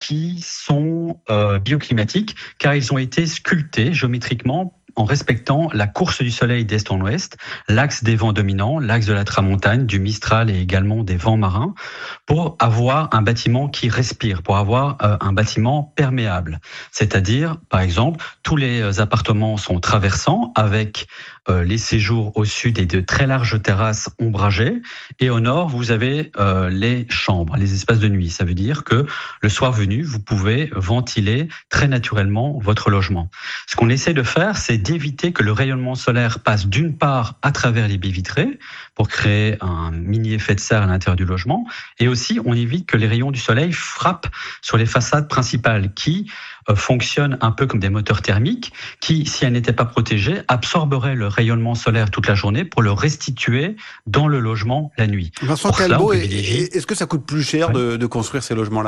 qui sont bioclimatiques, car ils ont été sculptés géométriquement en respectant la course du soleil d'est en ouest, l'axe des vents dominants, l'axe de la tramontane, du Mistral et également des vents marins, pour avoir un bâtiment qui respire, pour avoir un bâtiment perméable. C'est-à-dire, par exemple, tous les appartements sont traversants avec les séjours au sud et de très larges terrasses ombragées, et au nord, vous avez les chambres, les espaces de nuit. Ça veut dire que le soir venu, vous pouvez ventiler très naturellement votre logement. Ce qu'on essaie de faire, c'est d'éviter que le rayonnement solaire passe d'une part à travers les baies vitrées pour créer un mini effet de serre à l'intérieur du logement, et aussi on évite que les rayons du soleil frappent sur les façades principales qui fonctionnent un peu comme des moteurs thermiques qui, si elles n'étaient pas protégées, absorberaient le rayonnement solaire toute la journée pour le restituer dans le logement la nuit. Vincent Calbeau, est-ce que ça coûte plus cher de construire ces logements-là ?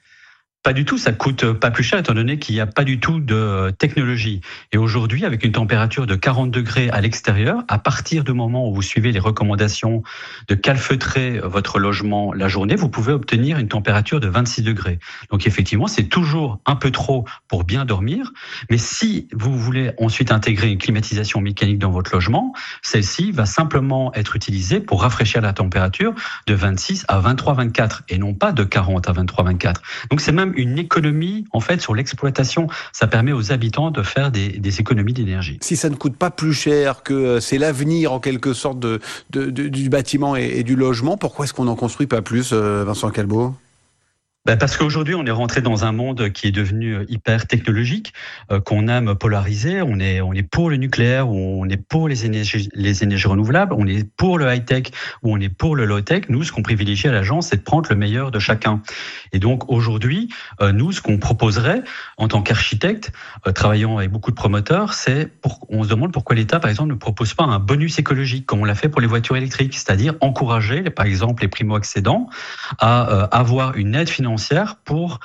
Pas du tout, ça coûte pas plus cher étant donné qu'il n'y a pas du tout de technologie. Et aujourd'hui, avec une température de 40 degrés à l'extérieur, à partir du moment où vous suivez les recommandations de calfeutrer votre logement la journée, vous pouvez obtenir une température de 26 degrés. Donc effectivement, c'est toujours un peu trop pour bien dormir. Mais si vous voulez ensuite intégrer une climatisation mécanique dans votre logement, celle-ci va simplement être utilisée pour rafraîchir la température de 26 à 23-24 et non pas de 40 à 23-24. Donc c'est même une économie en fait sur l'exploitation. Ça permet aux habitants de faire des économies d'énergie. Si ça ne coûte pas plus cher, que c'est l'avenir en quelque sorte du bâtiment et du logement, pourquoi est-ce qu'on n'en construit pas plus, Vincent Calbeau ? Parce qu'aujourd'hui, on est rentré dans un monde qui est devenu hyper technologique, qu'on aime polariser. On est pour le nucléaire, ou on est pour les énergies renouvelables, on est pour le high-tech, ou on est pour le low-tech. Nous, ce qu'on privilégie à l'agence, c'est de prendre le meilleur de chacun. Et donc, aujourd'hui, nous, ce qu'on proposerait, en tant qu'architecte, travaillant avec beaucoup de promoteurs, on se demande pourquoi l'État, par exemple, ne propose pas un bonus écologique, comme on l'a fait pour les voitures électriques, c'est-à-dire encourager, par exemple, les primo-accédants à avoir une aide financière pour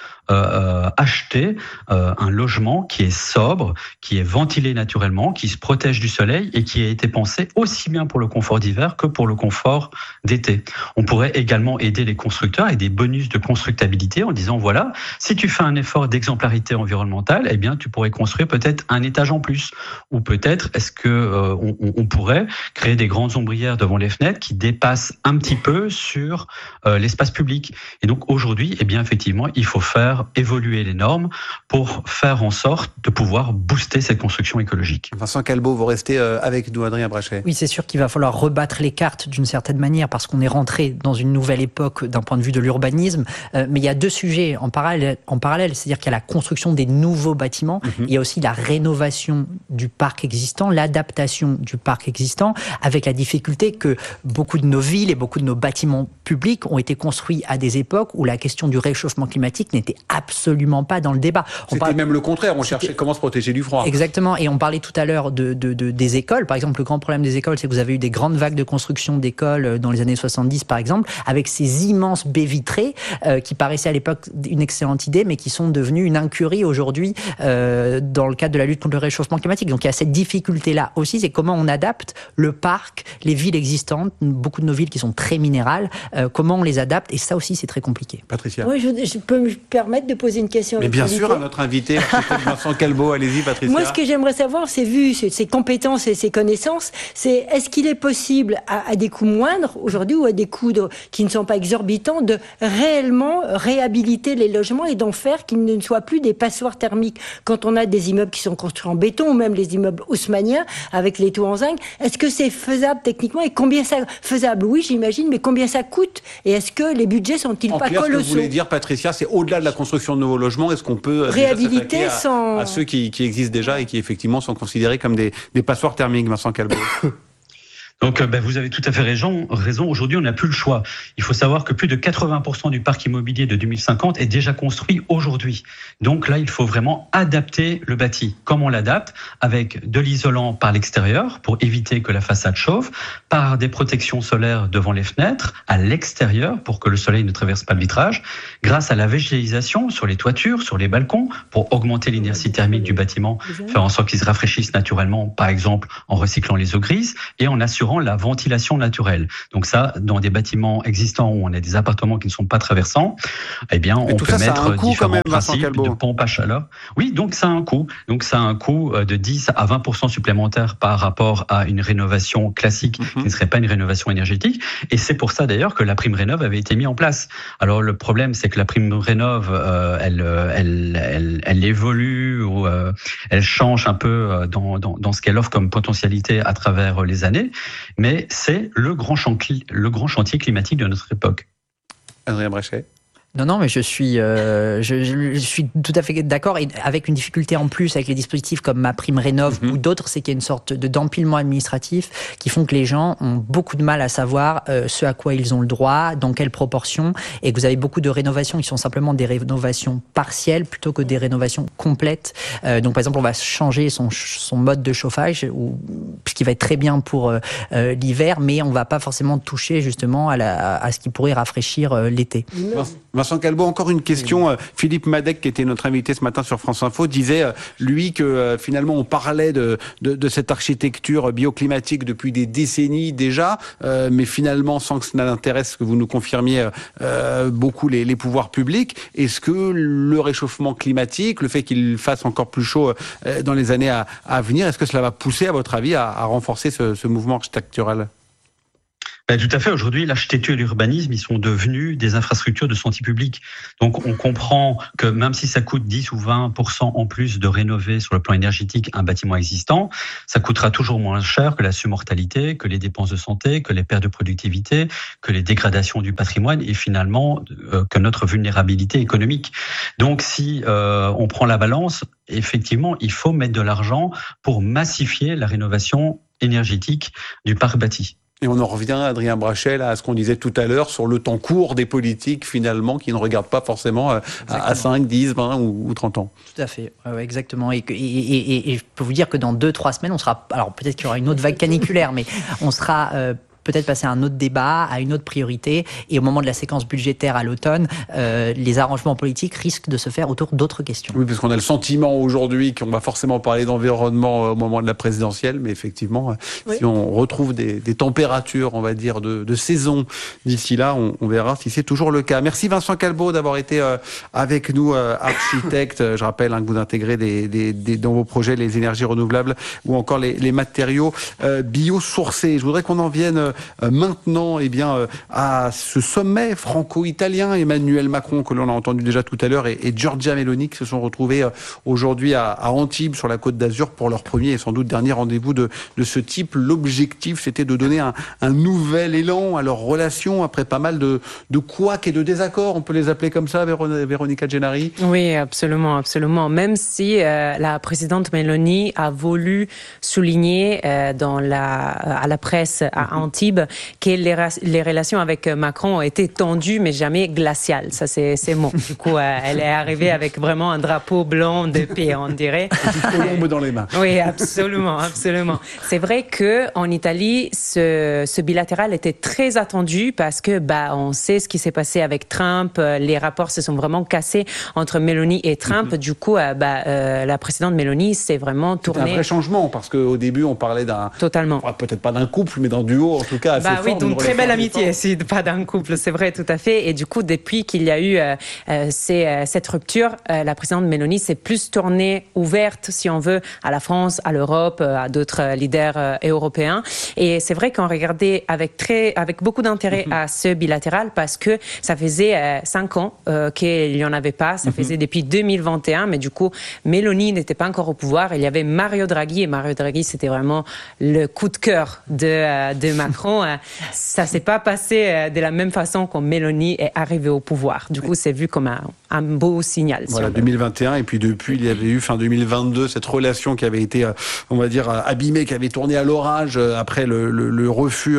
acheter un logement qui est sobre, qui est ventilé naturellement, qui se protège du soleil et qui a été pensé aussi bien pour le confort d'hiver que pour le confort d'été. On pourrait également aider les constructeurs avec des bonus de constructabilité en disant voilà, si tu fais un effort d'exemplarité environnementale, eh bien tu pourrais construire peut-être un étage en plus, ou peut-être est-ce que on pourrait créer des grandes ombrières devant les fenêtres qui dépassent un petit peu sur l'espace public. Et donc aujourd'hui, eh bien effectivement, il faut faire évoluer les normes pour faire en sorte de pouvoir booster cette construction écologique. Vincent Calbeau, vous restez avec nous, Adrien Brachet. Oui, c'est sûr qu'il va falloir rebattre les cartes d'une certaine manière parce qu'on est rentré dans une nouvelle époque d'un point de vue de l'urbanisme. Mais il y a deux sujets en parallèle, c'est-à-dire qu'il y a la construction des nouveaux bâtiments, il y a aussi la rénovation du parc existant, l'adaptation du parc existant, avec la difficulté que beaucoup de nos villes et beaucoup de nos bâtiments publics ont été construits à des époques où la question du réchauffement climatique n'était absolument pas dans le débat. C'était même le contraire, on cherchait comment se protéger du froid. Exactement, et on parlait tout à l'heure des écoles. Par exemple, le grand problème des écoles, c'est que vous avez eu des grandes vagues de construction d'écoles dans les années 70, par exemple, avec ces immenses baies vitrées qui paraissaient à l'époque une excellente idée, mais qui sont devenues une incurie aujourd'hui dans le cadre de la lutte contre le réchauffement climatique. Donc il y a cette difficulté-là aussi, c'est comment on adapte le parc, les villes existantes, beaucoup de nos villes qui sont très minérales, comment on les adapte, et ça aussi c'est très compliqué. Patricia. Oui, je peux me permettre de poser une question. Mais bien sûr, à notre invité, Vincent Calbeau, allez-y Patricia. Moi, ce que j'aimerais savoir, c'est vu ses compétences et ses connaissances, c'est est-ce qu'il est possible à des coûts moindres aujourd'hui ou à des coûts qui ne sont pas exorbitants de réellement réhabiliter les logements et d'en faire qu'ils ne soient plus des passoires thermiques. Quand on a des immeubles qui sont construits en béton ou même les immeubles haussmanniens avec les toits en zinc, est-ce que c'est faisable techniquement et combien ça faisable? Oui, j'imagine, mais combien ça coûte? Et est-ce que les budgets sont-ils pas colossaux? Ce que vous voulez dire, Patricia, c'est au-delà de la construction de nouveaux logements, est-ce qu'on peut réhabiliter à ceux qui existent déjà et qui effectivement sont considérés comme des passoires thermiques, Vincent Calbeau? Donc, vous avez tout à fait raison. Aujourd'hui, on n'a plus le choix. Il faut savoir que plus de 80% du parc immobilier de 2050 est déjà construit aujourd'hui. Donc là, il faut vraiment adapter le bâti. Comment on l'adapte? Avec de l'isolant par l'extérieur pour éviter que la façade chauffe, par des protections solaires devant les fenêtres, à l'extérieur pour que le soleil ne traverse pas le vitrage, grâce à la végétalisation sur les toitures, sur les balcons, pour augmenter l'inertie thermique du bâtiment, faire en sorte qu'il se rafraîchisse naturellement, par exemple en recyclant les eaux grises et en assurant considérant la ventilation naturelle. Donc ça, dans des bâtiments existants où on a des appartements qui ne sont pas traversants, eh bien, on peut mettre différents principes de pompe à chaleur. Oui, donc ça a un coût. Donc ça a un coût de 10 à 20% supplémentaire par rapport à une rénovation classique qui ne serait pas une rénovation énergétique. Et c'est pour ça d'ailleurs que la prime rénov avait été mise en place. Alors le problème, c'est que la prime rénov, elle évolue ou elle change un peu dans ce qu'elle offre comme potentialité à travers les années. Mais c'est le grand chantier climatique de notre époque. Adrien Bréchet. Non, mais je suis tout à fait d'accord, et avec une difficulté en plus avec les dispositifs comme MaPrimeRénov' ou d'autres, c'est qu'il y a une sorte d'empilement administratif qui font que les gens ont beaucoup de mal à savoir ce à quoi ils ont le droit, dans quelle proportion, et que vous avez beaucoup de rénovations qui sont simplement des rénovations partielles plutôt que des rénovations complètes. Donc par exemple, on va changer son mode de chauffage, ce qui va être très bien pour l'hiver, mais on va pas forcément toucher justement à ce qui pourrait rafraîchir l'été. Vincent Calbeau, encore une question. Philippe Madec, qui était notre invité ce matin sur France Info, disait, lui, que finalement on parlait de cette architecture bioclimatique depuis des décennies déjà, mais finalement, sans que cela n'intéresse, que vous nous confirmiez beaucoup les pouvoirs publics. Est-ce que le réchauffement climatique, le fait qu'il fasse encore plus chaud dans les années à venir, est-ce que cela va pousser, à votre avis, à renforcer ce mouvement architectural ? Tout à fait. Aujourd'hui, l'architecture et l'urbanisme, ils sont devenus des infrastructures de santé publique. Donc, on comprend que même si ça coûte 10 ou 20% en plus de rénover sur le plan énergétique un bâtiment existant, ça coûtera toujours moins cher que la surmortalité, que les dépenses de santé, que les pertes de productivité, que les dégradations du patrimoine et finalement que notre vulnérabilité économique. Donc, si on prend la balance, effectivement, il faut mettre de l'argent pour massifier la rénovation énergétique du parc bâti. Et on en revient, Adrien Bréchet, à ce qu'on disait tout à l'heure sur le temps court des politiques, finalement, qui ne regardent pas forcément à 5, 10, 20 ou 30 ans. Tout à fait, exactement. Et je peux vous dire que dans 2-3 semaines, on sera... Alors peut-être qu'il y aura une autre vague caniculaire, mais on sera... peut-être passer à un autre débat, à une autre priorité. Et au moment de la séquence budgétaire à l'automne, les arrangements politiques risquent de se faire autour d'autres questions. Oui, parce qu'on a le sentiment aujourd'hui qu'on va forcément parler d'environnement au moment de la présidentielle, mais effectivement, si on retrouve des températures, on va dire, de saison d'ici là, on verra si c'est toujours le cas. Merci Vincent Calbeau d'avoir été avec nous, architecte. Je rappelle que vous intégrez dans vos projets les énergies renouvelables ou encore les matériaux biosourcés. Je voudrais qu'on en vienne maintenant à ce sommet franco-italien. Emmanuel Macron, que l'on a entendu déjà tout à l'heure, et Giorgia Meloni qui se sont retrouvés aujourd'hui à Antibes, sur la Côte d'Azur, pour leur premier et sans doute dernier rendez-vous de ce type. L'objectif, c'était de donner un nouvel élan à leur relation après pas mal de couacs et de désaccords. On peut les appeler comme ça, Véronica Gennari? Oui, absolument, absolument. Même si la présidente Meloni a voulu souligner à la presse à Antibes que les relations avec Macron ont été tendues mais jamais glaciales. Ça, c'est bon. Du coup, elle est arrivée avec vraiment un drapeau blanc de paix, on dirait. Colombe dans les mains. Oui, absolument, absolument. C'est vrai que en Italie, ce bilatéral était très attendu parce que on sait ce qui s'est passé avec Trump. Les rapports se sont vraiment cassés entre Meloni et Trump. Du coup, la présidente Meloni s'est vraiment tournée. C'est un vrai changement parce qu'au début, on parlait totalement. Peut-être pas d'un couple, mais d'un duo. En tout cas, assez fort, oui, donc très belle amitié, si pas d'un couple, c'est vrai, tout à fait. Et du coup, depuis qu'il y a eu cette rupture, la présidente Meloni s'est plus tournée ouverte, si on veut, à la France, à l'Europe, à d'autres leaders européens. Et c'est vrai qu'on regardait avec beaucoup d'intérêt à ce bilatéral parce que ça faisait 5 ans qu'il n'y en avait pas. Ça faisait depuis 2021, mais du coup, Meloni n'était pas encore au pouvoir. Il y avait Mario Draghi, et Mario Draghi, c'était vraiment le coup de cœur de Macron. Ça s'est pas passé de la même façon quand Meloni est arrivée au pouvoir. Du coup, c'est vu comme un beau signal. Voilà, 2021, et puis depuis, il y avait eu fin 2022 cette relation qui avait été, on va dire, abîmée, qui avait tourné à l'orage après le refus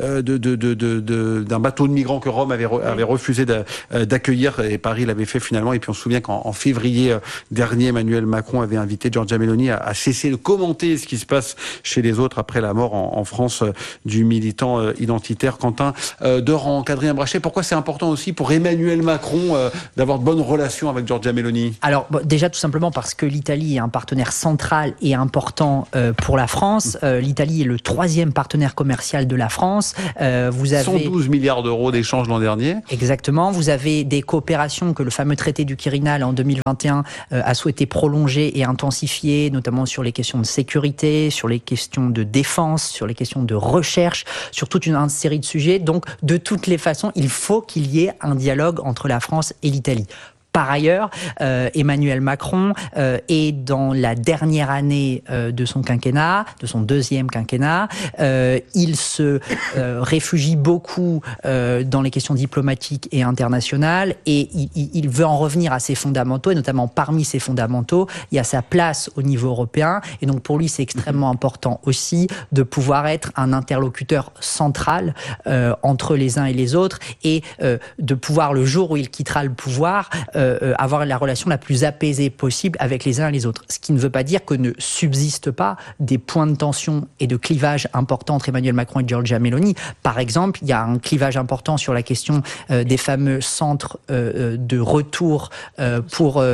d'un bateau de migrants que Rome avait refusé d'accueillir, et Paris l'avait fait finalement. Et puis on se souvient qu'en février dernier, Emmanuel Macron avait invité Giorgia Meloni à cesser de commenter ce qui se passe chez les autres après la mort en France du militaire militants identitaires. Quentin Deurant, Adrien Brachet, pourquoi c'est important aussi pour Emmanuel Macron d'avoir de bonnes relations avec Giorgia Meloni? Alors déjà tout simplement parce que l'Italie est un partenaire central et important pour la France. L'Italie est le 3e partenaire commercial de la France. Vous avez 112 milliards d'euros d'échanges l'an dernier. Exactement. Vous avez des coopérations que le fameux traité du Quirinal en 2021 a souhaité prolonger et intensifier, notamment sur les questions de sécurité, sur les questions de défense, sur les questions de recherche, sur toute une série de sujets. Donc, de toutes les façons, il faut qu'il y ait un dialogue entre la France et l'Italie. Par ailleurs, Emmanuel Macron est dans la dernière année de son quinquennat, de son 2e quinquennat. Il se réfugie beaucoup dans les questions diplomatiques et internationales et il veut en revenir à ses fondamentaux et notamment parmi ses fondamentaux, il y a sa place au niveau européen et donc pour lui c'est extrêmement important aussi de pouvoir être un interlocuteur central entre les uns et les autres et de pouvoir le jour où il quittera le pouvoir avoir la relation la plus apaisée possible avec les uns et les autres. Ce qui ne veut pas dire que ne subsistent pas des points de tension et de clivage importants entre Emmanuel Macron et Giorgia Meloni. Par exemple, il y a un clivage important sur la question des fameux centres de retour pour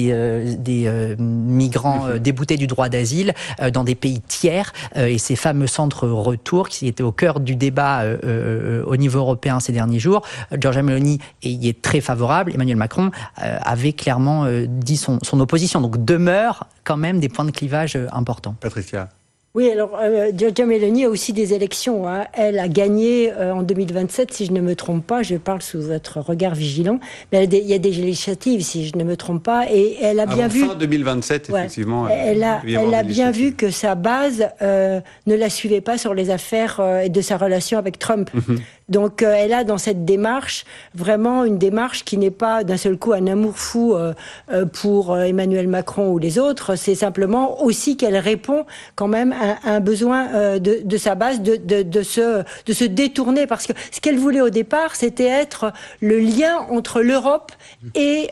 des migrants déboutés du droit d'asile dans des pays tiers et ces fameux centres retour qui étaient au cœur du débat au niveau européen ces derniers jours. Giorgia Meloni y est très favorable. Emmanuel Macron avait clairement dit son opposition. Donc demeurent quand même des points de clivage importants. Patricia. Oui, alors Giorgia Meloni a aussi des élections. Hein. Elle a gagné en 2027, si je ne me trompe pas. Je parle sous votre regard vigilant. Mais il y a des législatives, si je ne me trompe pas. Et elle a bien vu. Fin 2027, effectivement. Elle a bien vu que sa base ne la suivait pas sur les affaires et de sa relation avec Trump. Donc elle a dans cette démarche vraiment une démarche qui n'est pas d'un seul coup un amour fou pour Emmanuel Macron ou les autres. C'est simplement aussi qu'elle répond quand même à un besoin de sa base de se détourner, parce que ce qu'elle voulait au départ, c'était être le lien entre l'Europe et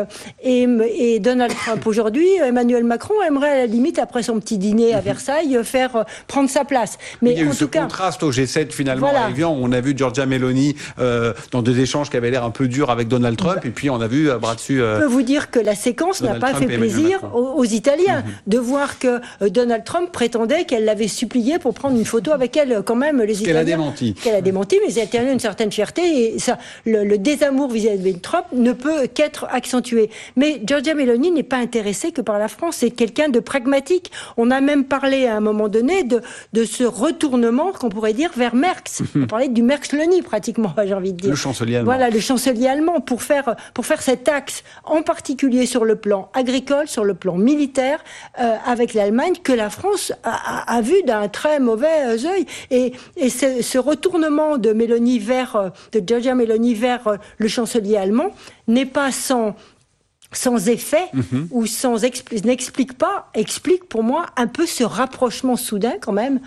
Donald Trump. Aujourd'hui, Emmanuel Macron aimerait à la limite, après son petit dîner à Versailles, faire prendre sa place. Mais il y a eu en ce tout cas, contraste au G7 finalement arrivant. On a vu Giorgia Meloni dans des échanges qui avaient l'air un peu durs avec Donald Trump, et puis on a vu bras dessus. Je peux vous dire que la séquence n'a pas fait plaisir aux Italiens de voir que Donald Trump prétendait qu'elle l'avait supplié pour prendre une photo avec elle. Quand même, les Italiens. Qu'elle a démenti, mais les Italiens ont une certaine fierté et ça, le désamour vis-à-vis de Trump ne peut qu'être accentué. Mais Giorgia Meloni n'est pas intéressée que par la France. C'est quelqu'un de pragmatique. On a même parlé à un moment donné de ce retournement qu'on pourrait dire vers Merx. On parlait du Merx-Leni pratiquement, j'ai envie de dire. Le chancelier allemand. Voilà, le chancelier allemand pour faire cet axe, en particulier sur le plan agricole, sur le plan militaire, avec l'Allemagne, que la France a vu d'un très mauvais œil. Et ce retournement de Giorgia Meloni vers le chancelier allemand n'est pas sans effet ou explique pour moi un peu ce rapprochement soudain quand même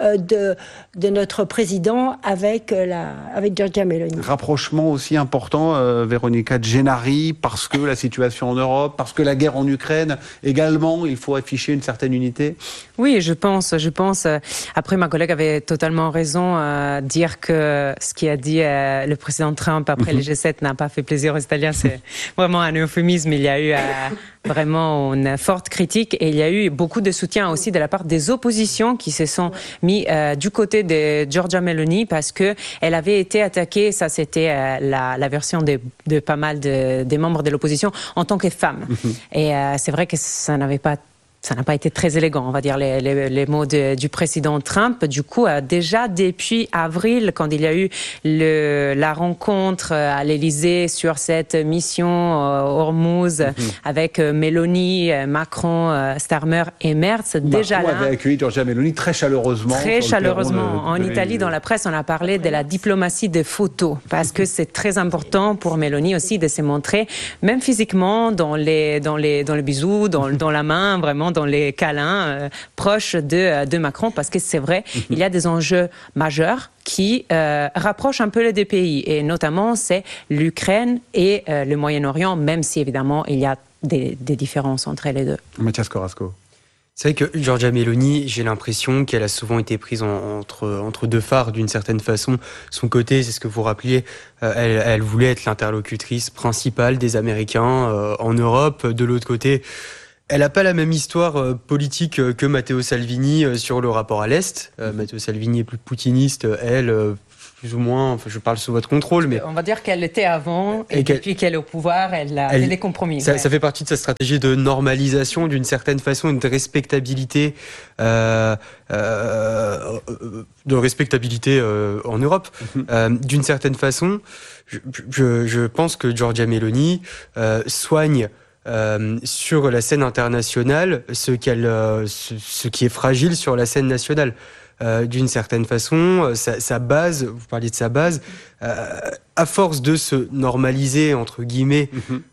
de notre président avec Giorgia Meloni. Rapprochement aussi important, Véronica Gennari, parce que la situation en Europe, parce que la guerre en Ukraine également, il faut afficher une certaine unité. Oui, je pense. Après, ma collègue avait totalement raison à dire que ce qu'a dit le président Trump après le G7 n'a pas fait plaisir aux Italiens. C'est vraiment un euphémisme. Il y a eu vraiment une forte critique et il y a eu beaucoup de soutien aussi de la part des oppositions qui se sont mis du côté de Giorgia Meloni parce que elle avait été attaquée, ça c'était la version de pas mal des membres de l'opposition en tant que femme. Et c'est vrai que ça n'a pas été très élégant, on va dire, les mots du président Trump. Du coup, déjà depuis avril, quand il y a eu la rencontre à l'Élysée sur cette mission Hormuz avec Meloni, Macron, Starmer et Merz, déjà là... avait accueilli Giorgia Meloni très chaleureusement. Très chaleureusement. En Italie, dans la presse, on a parlé de la diplomatie des photos, parce que c'est très important pour Meloni aussi de se montrer, même physiquement, dans les bisous, dans la main, vraiment, dans les câlins proches de Macron, parce que c'est vrai, il y a des enjeux majeurs qui rapprochent un peu les deux pays, et notamment c'est l'Ukraine et le Moyen-Orient, même si évidemment il y a des différences entre les deux. Mathias Carrasco. C'est vrai que Giorgia Meloni, j'ai l'impression qu'elle a souvent été prise entre deux phares d'une certaine façon. Son côté, c'est ce que vous rappeliez, elle voulait être l'interlocutrice principale des Américains en Europe. De l'autre côté, elle n'a pas la même histoire politique que Matteo Salvini sur le rapport à l'Est. Matteo Salvini est plus poutiniste, elle... plus ou moins, enfin, je parle sous votre contrôle, mais... On va dire qu'elle l'était avant, et depuis qu'elle est au pouvoir, elle a fait des compromis. Ça fait partie de sa stratégie de normalisation, d'une certaine façon, de respectabilité en Europe. D'une certaine façon, je pense que Giorgia Meloni soigne sur la scène internationale ce qui est fragile sur la scène nationale. D'une certaine façon, sa base, vous parliez de sa base, à force de se normaliser, entre guillemets,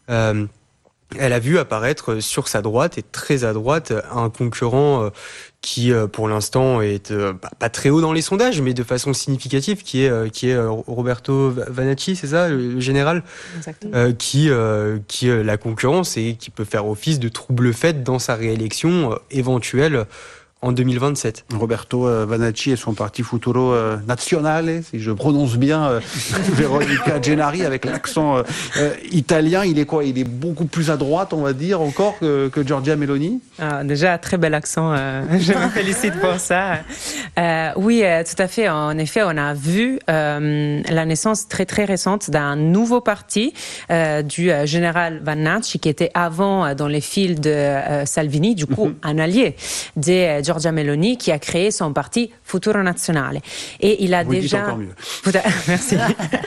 elle a vu apparaître sur sa droite, et très à droite, un concurrent qui, pour l'instant, est pas très haut dans les sondages, mais de façon significative, qui est Roberto Vanacci, c'est ça, le général, qui la concurrence et qui peut faire office de trouble-fête dans sa réélection éventuelle en 2027. Roberto Vanacci et son parti Futuro Nazionale, si je prononce bien, Veronica Gennari avec l'accent italien. Il est quoi? Il est beaucoup plus à droite, on va dire, encore que Giorgia Meloni. Déjà, très bel accent. Je me félicite pour ça. Oui, tout à fait. En effet, on a vu la naissance très très récente d'un nouveau parti du général Vanacci, qui était avant dans les fils de Salvini, du coup un allié de Giorgia Meloni, qui a créé son parti Futuro Nazionale. Et il a Merci.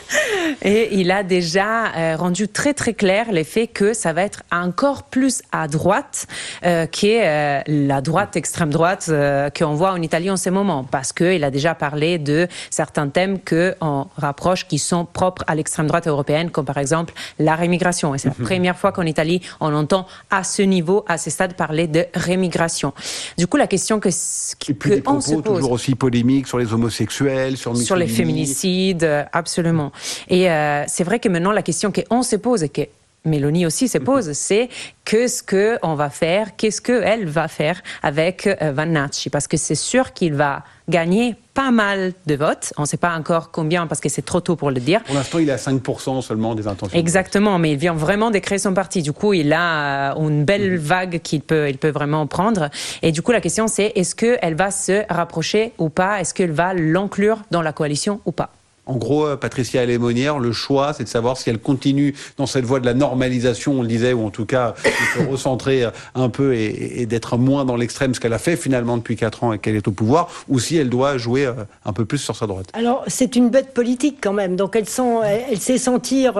Et il a déjà rendu très très clair l'effet que ça va être encore plus à droite qu'est la droite, extrême droite qu'on voit en Italie en ce moment, parce qu'il a déjà parlé de certains thèmes qu'on rapproche qui sont propres à l'extrême droite européenne, comme par exemple la rémigration. Et c'est la première fois qu'en Italie, on entend à ce niveau, à ce stade, parler de rémigration. Du coup, la question que des propos se pose, toujours aussi polémiques sur les homosexuels, sur les féminicides, absolument. Et c'est vrai que maintenant, la question qu'on se pose et que Meloni aussi se pose, c'est qu'est-ce qu'on va faire, qu'est-ce qu'elle va faire avec Vanacci, parce que c'est sûr qu'il va gagner pas mal de votes. On ne sait pas encore combien, parce que c'est trop tôt pour le dire. Pour l'instant, il est à 5% seulement des intentions. Exactement, mais il vient vraiment de créer son parti. Du coup, il a une belle vague il peut vraiment prendre. Et du coup, la question, c'est est-ce qu'elle va se rapprocher ou pas? Est-ce qu'elle va l'inclure dans la coalition ou pas? En gros, Patricia Alemonière, le choix, c'est de savoir si elle continue dans cette voie de la normalisation, on le disait, ou en tout cas de se recentrer un peu et d'être moins dans l'extrême, ce qu'elle a fait finalement depuis 4 ans et qu'elle est au pouvoir, ou si elle doit jouer un peu plus sur sa droite. Alors, c'est une bête politique quand même. Donc, elle sait sentir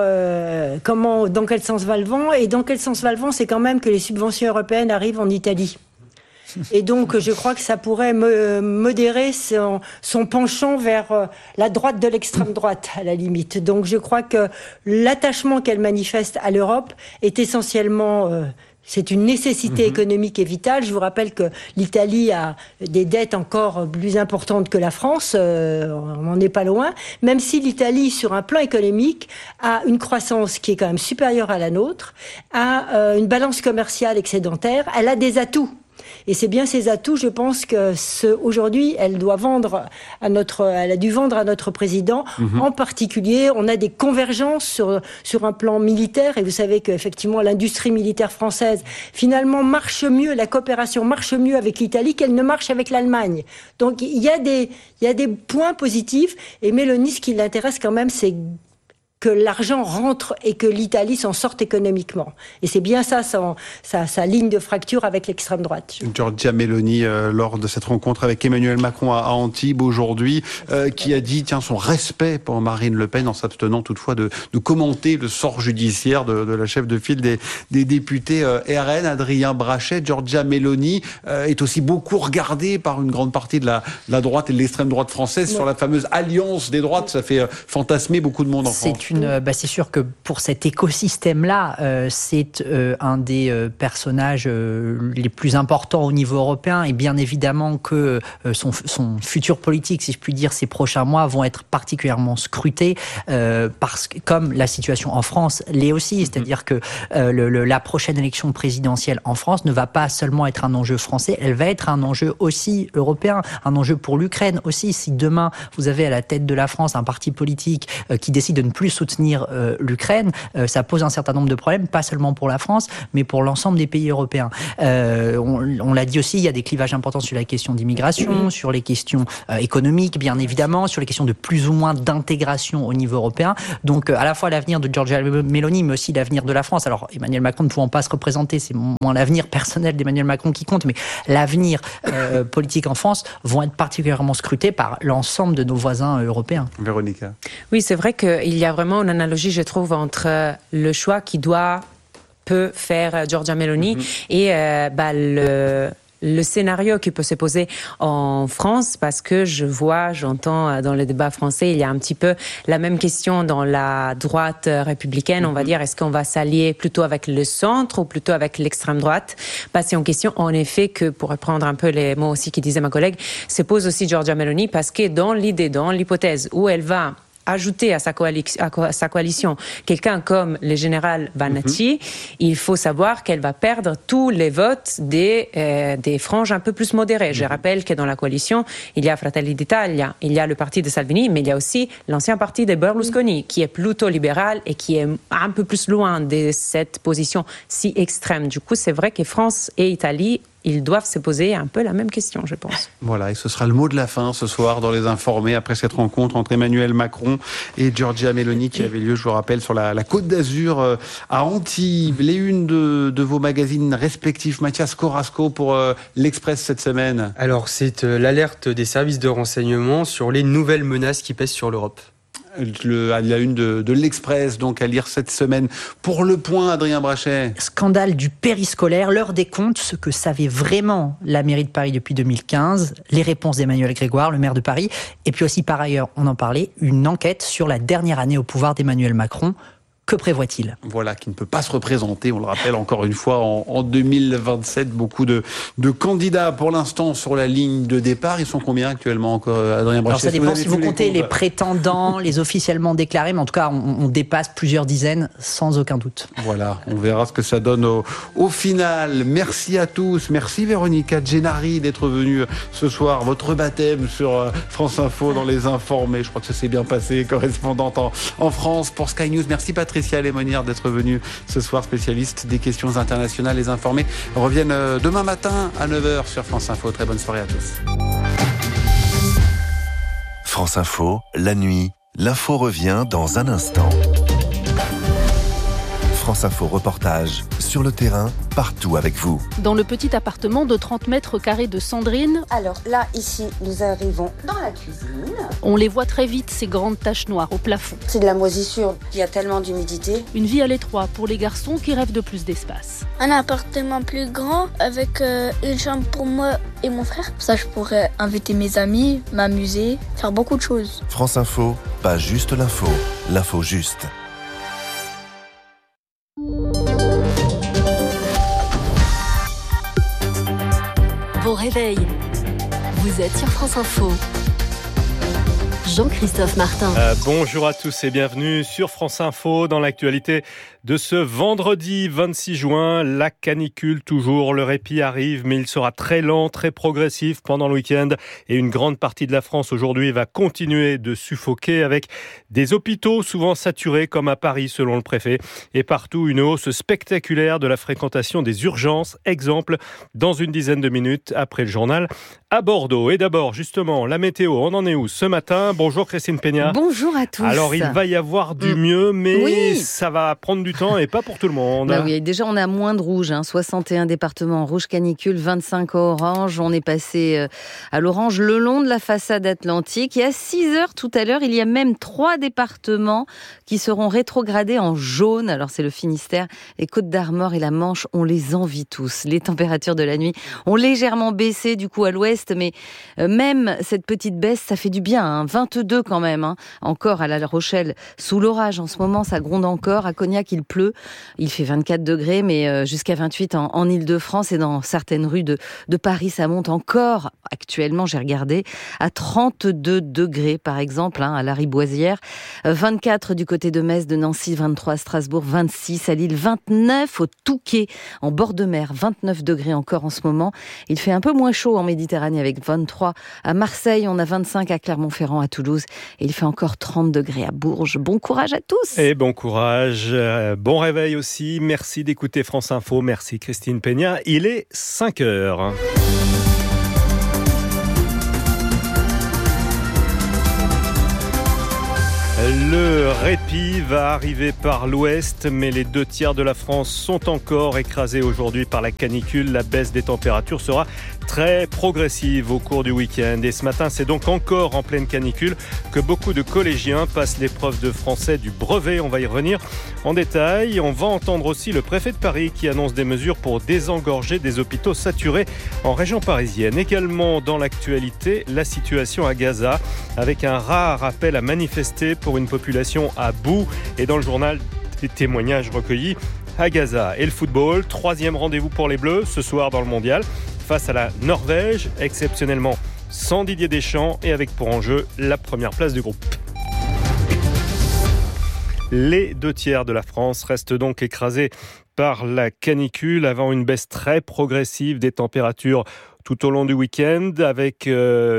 dans quel sens va le vent. Et dans quel sens va le vent, c'est quand même que les subventions européennes arrivent en Italie. Et donc, je crois que ça pourrait modérer son penchant vers la droite de l'extrême droite, à la limite. Donc, je crois que l'attachement qu'elle manifeste à l'Europe est essentiellement... c'est une nécessité économique et vitale. Je vous rappelle que l'Italie a des dettes encore plus importantes que la France. On n'en est pas loin. Même si l'Italie, sur un plan économique, a une croissance qui est quand même supérieure à la nôtre, a une balance commerciale excédentaire, elle a des atouts. Et c'est bien ces atouts, je pense que aujourd'hui, elle a dû vendre à notre président. En particulier, on a des convergences sur un plan militaire. Et vous savez qu'effectivement, l'industrie militaire française, finalement, marche mieux, la coopération marche mieux avec l'Italie qu'elle ne marche avec l'Allemagne. Donc, il y a des points positifs. Et Meloni, ce qui l'intéresse quand même, c'est que l'argent rentre et que l'Italie s'en sorte économiquement. Et c'est bien ça, sa ligne de fracture avec l'extrême droite. Giorgia Meloni, lors de cette rencontre avec Emmanuel Macron à Antibes aujourd'hui, qui a dit son respect pour Marine Le Pen, en s'abstenant toutefois de commenter le sort judiciaire de la chef de file des députés RN, Adrien Brachet. Giorgia Meloni est aussi beaucoup regardée par une grande partie de la droite et de l'extrême droite française sur la fameuse alliance des droites. Ça fait fantasmer beaucoup de monde en France. c'est sûr que pour cet écosystème-là, c'est un des personnages les plus importants au niveau européen, et bien évidemment que son futur politique, si je puis dire, ces prochains mois vont être particulièrement scrutés, parce que, comme la situation en France l'est aussi, c'est-à-dire que la prochaine élection présidentielle en France ne va pas seulement être un enjeu français, elle va être un enjeu aussi européen, un enjeu pour l'Ukraine aussi. Si demain vous avez à la tête de la France un parti politique qui décide de ne plus soutenir l'Ukraine, ça pose un certain nombre de problèmes, pas seulement pour la France, mais pour l'ensemble des pays européens. On l'a dit aussi, il y a des clivages importants sur la question d'immigration, sur les questions économiques, bien évidemment, sur les questions de plus ou moins d'intégration au niveau européen. Donc, à la fois l'avenir de Giorgia Meloni, mais aussi l'avenir de la France. Alors, Emmanuel Macron ne pouvant pas se représenter, c'est moins l'avenir personnel d'Emmanuel Macron qui compte, mais l'avenir politique en France vont être particulièrement scrutés par l'ensemble de nos voisins européens. Véronica. Oui, c'est vrai qu'il y a vraiment une analogie, je trouve, entre le choix qui peut faire Giorgia Meloni et le scénario qui peut se poser en France, parce que j'entends dans le débat français, il y a un petit peu la même question dans la droite républicaine, on va dire, est-ce qu'on va s'allier plutôt avec le centre ou plutôt avec l'extrême droite? C'est une question, en effet, que, pour reprendre un peu les mots aussi qui disait ma collègue, se pose aussi Giorgia Meloni, parce que dans l'hypothèse où elle va ajouter à sa coalition quelqu'un comme le général Vanacci, il faut savoir qu'elle va perdre tous les votes des franges un peu plus modérées. Je rappelle que dans la coalition, il y a Fratelli d'Italia, il y a le parti de Salvini, mais il y a aussi l'ancien parti de Berlusconi, qui est plutôt libéral et qui est un peu plus loin de cette position si extrême. Du coup, c'est vrai que France et Italie, ils doivent se poser un peu la même question, je pense. Voilà, et ce sera le mot de la fin ce soir dans Les Informés, après cette rencontre entre Emmanuel Macron et Giorgia Meloni qui avait lieu, je vous rappelle, sur la Côte d'Azur à Antibes. Les unes de vos magazines respectifs, Mathias Corasco pour l'Express cette semaine. Alors, c'est l'alerte des services de renseignement sur les nouvelles menaces qui pèsent sur l'Europe. La une de l'Express, donc à lire cette semaine. Pour Le Point, Adrien Brachet. Scandale du périscolaire, l'heure des comptes, ce que savait vraiment la mairie de Paris depuis 2015, les réponses d'Emmanuel Grégoire, le maire de Paris, et puis aussi par ailleurs, on en parlait, une enquête sur la dernière année au pouvoir d'Emmanuel Macron. Que prévoit-il ? Voilà, qui ne peut pas se représenter, on le rappelle encore une fois, en 2027. Beaucoup de candidats pour l'instant sur la ligne de départ. Ils sont combien actuellement encore, Adrien Brachet ? Alors ça dépend si vous comptez les prétendants, les officiellement déclarés, mais en tout cas, on dépasse plusieurs dizaines sans aucun doute. Voilà, on verra ce que ça donne au final. Merci à tous. Merci Véronica Gennari d'être venue ce soir. Votre baptême sur France Info dans Les Informés. Je crois que ça s'est bien passé, correspondante en France pour Sky News. Merci Patricia Lémonière d'être venue ce soir, spécialiste des questions internationales. Les Informés reviennent demain matin à 9h sur France Info. Très bonne soirée à tous. France Info, la nuit, l'info revient dans un instant. France Info reportage sur le terrain, partout avec vous. Dans le petit appartement de 30 mètres carrés de Sandrine. Alors là, ici, nous arrivons dans la cuisine. On les voit très vite, ces grandes taches noires au plafond. C'est de la moisissure, il y a tellement d'humidité. Une vie à l'étroit pour les garçons qui rêvent de plus d'espace. Un appartement plus grand avec une chambre pour moi et mon frère. Ça, je pourrais inviter mes amis, m'amuser, faire beaucoup de choses. France Info, pas juste l'info, l'info juste. Bon réveil, vous êtes sur France Info. Jean-Christophe Martin. Bonjour à tous et bienvenue sur France Info. Dans l'actualité de ce vendredi 26 juin, la canicule toujours, le répit arrive, mais il sera très lent, très progressif pendant le week-end. Et une grande partie de la France aujourd'hui va continuer de suffoquer avec des hôpitaux souvent saturés comme à Paris selon le préfet. Et partout une hausse spectaculaire de la fréquentation des urgences. Exemple dans une dizaine de minutes après le journal à Bordeaux. Et d'abord justement la météo, on en est où ce matin ? Bonjour Christine Peña. Bonjour à tous. Alors il va y avoir du mieux, mais ça va prendre du temps et pas pour tout le monde. Bah oui, déjà on a moins de rouge, 61 départements en rouge canicule, 25 orange. On est passé à l'orange le long de la façade atlantique. Et à 6h tout à l'heure, il y a même 3 départements qui seront rétrogradés en jaune. Alors c'est le Finistère, les Côtes-d'Armor et la Manche. On les envie tous. Les températures de la nuit ont légèrement baissé du coup à l'ouest, mais même cette petite baisse, ça fait du bien. 20 22 quand même, encore à La Rochelle, sous l'orage en ce moment, ça gronde encore. À Cognac, il pleut, il fait 24 degrés, mais jusqu'à 28 en Ile-de-France et dans certaines rues de Paris, ça monte encore. Actuellement, j'ai regardé, à 32 degrés par exemple, à la Riboisière, 24 du côté de Metz, de Nancy, 23 à Strasbourg, 26 à Lille, 29 au Touquet, en bord de mer, 29 degrés encore en ce moment. Il fait un peu moins chaud en Méditerranée avec 23 à Marseille, on a 25 à Clermont-Ferrand, à Toulouse, et il fait encore 30 degrés à Bourges. Bon courage à tous. Et bon courage, bon réveil aussi. Merci d'écouter France Info. Merci Christine Peña. Il est 5h. Le répit va arriver par l'ouest, mais les 2/3 de la France sont encore écrasés aujourd'hui par la canicule. La baisse des températures sera très progressive au cours du week-end. Et ce matin, c'est donc encore en pleine canicule que beaucoup de collégiens passent l'épreuve de français du brevet. On va y revenir en détail. On va entendre aussi le préfet de Paris qui annonce des mesures pour désengorger des hôpitaux saturés en région parisienne. Également dans l'actualité, la situation à Gaza, avec un rare appel à manifester pour une population à bout. Et dans le journal, des témoignages recueillis à Gaza. Et le football, 3e rendez-vous pour les Bleus ce soir dans le mondial, face à la Norvège, exceptionnellement sans Didier Deschamps et avec pour enjeu la première place du groupe. Les 2/3 de la France restent donc écrasés par la canicule avant une baisse très progressive des températures tout au long du week-end, avec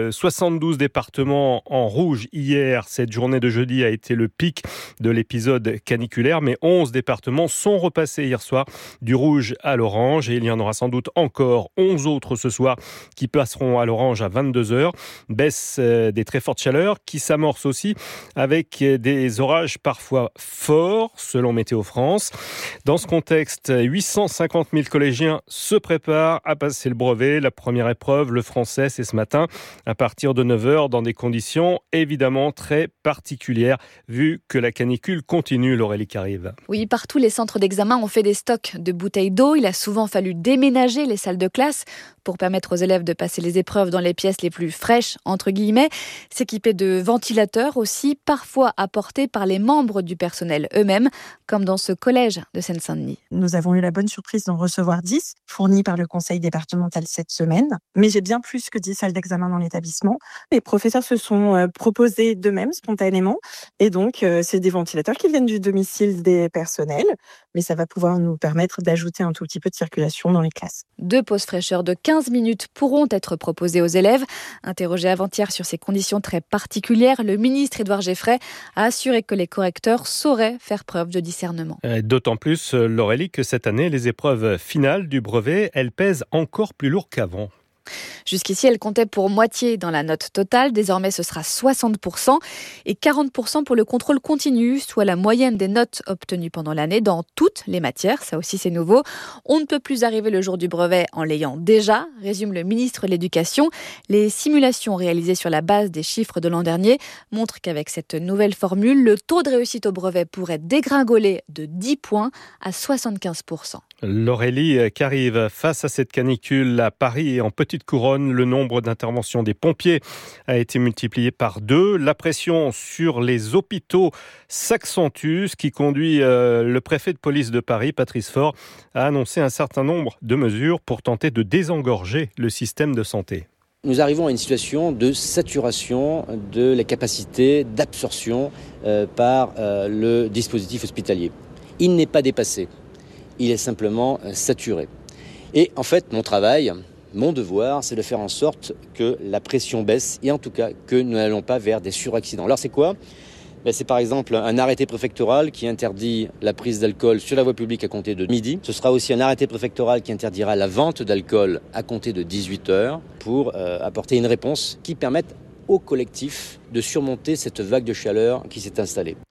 72 départements en rouge hier. Cette journée de jeudi a été le pic de l'épisode caniculaire, mais 11 départements sont repassés hier soir du rouge à l'orange, et il y en aura sans doute encore 11 autres ce soir qui passeront à l'orange à 22h. Baisse des très fortes chaleurs qui s'amorce aussi avec des orages parfois forts, selon Météo France. Dans ce contexte, 850 000 collégiens se préparent à passer le brevet. La première épreuve, le français, c'est ce matin à partir de 9h dans des conditions évidemment très particulières vu que la canicule continue, Laurélie Carive. Oui, partout les centres d'examen ont fait des stocks de bouteilles d'eau. Il a souvent fallu déménager les salles de classe pour permettre aux élèves de passer les épreuves dans les pièces les plus fraîches, entre guillemets, s'équiper de ventilateurs aussi, parfois apportés par les membres du personnel eux-mêmes, comme dans ce collège de Seine-Saint-Denis. Nous avons eu la bonne surprise d'en recevoir 10, fournis par le conseil départemental cette semaine. Mais j'ai bien plus que 10 salles d'examen dans l'établissement. Les professeurs se sont proposés d'eux-mêmes spontanément. Et donc, c'est des ventilateurs qui viennent du domicile des personnels. Mais ça va pouvoir nous permettre d'ajouter un tout petit peu de circulation dans les classes. 2 pauses fraîcheurs de 15 minutes pourront être proposées aux élèves. Interrogé avant-hier sur ces conditions très particulières, le ministre Édouard Geffray a assuré que les correcteurs sauraient faire preuve de discernement. D'autant plus, Laurélie, que cette année, les épreuves finales du brevet, elles pèsent encore plus lourd qu'avant. Jusqu'ici, elle comptait pour moitié dans la note totale. Désormais, ce sera 60% et 40% pour le contrôle continu, soit la moyenne des notes obtenues pendant l'année dans toutes les matières. Ça aussi, c'est nouveau. On ne peut plus arriver le jour du brevet en l'ayant déjà, résume le ministre de l'Éducation. Les simulations réalisées sur la base des chiffres de l'an dernier montrent qu'avec cette nouvelle formule, le taux de réussite au brevet pourrait dégringoler de 10 points à 75%. Laurélie Carive, face à cette canicule à Paris et en petite couronne, le nombre d'interventions des pompiers a été multiplié par 2. La pression sur les hôpitaux s'accentue, ce qui conduit le préfet de police de Paris, Patrice Faure, à annoncer un certain nombre de mesures pour tenter de désengorger le système de santé. Nous arrivons à une situation de saturation de la capacité d'absorption par le dispositif hospitalier. Il n'est pas dépassé. Il est simplement saturé. Et en fait, mon travail, mon devoir, c'est de faire en sorte que la pression baisse et en tout cas que nous n'allons pas vers des suraccidents. Alors c'est quoi ? C'est par exemple un arrêté préfectoral qui interdit la prise d'alcool sur la voie publique à compter de midi. Ce sera aussi un arrêté préfectoral qui interdira la vente d'alcool à compter de 18h pour apporter une réponse qui permette au collectif de surmonter cette vague de chaleur qui s'est installée.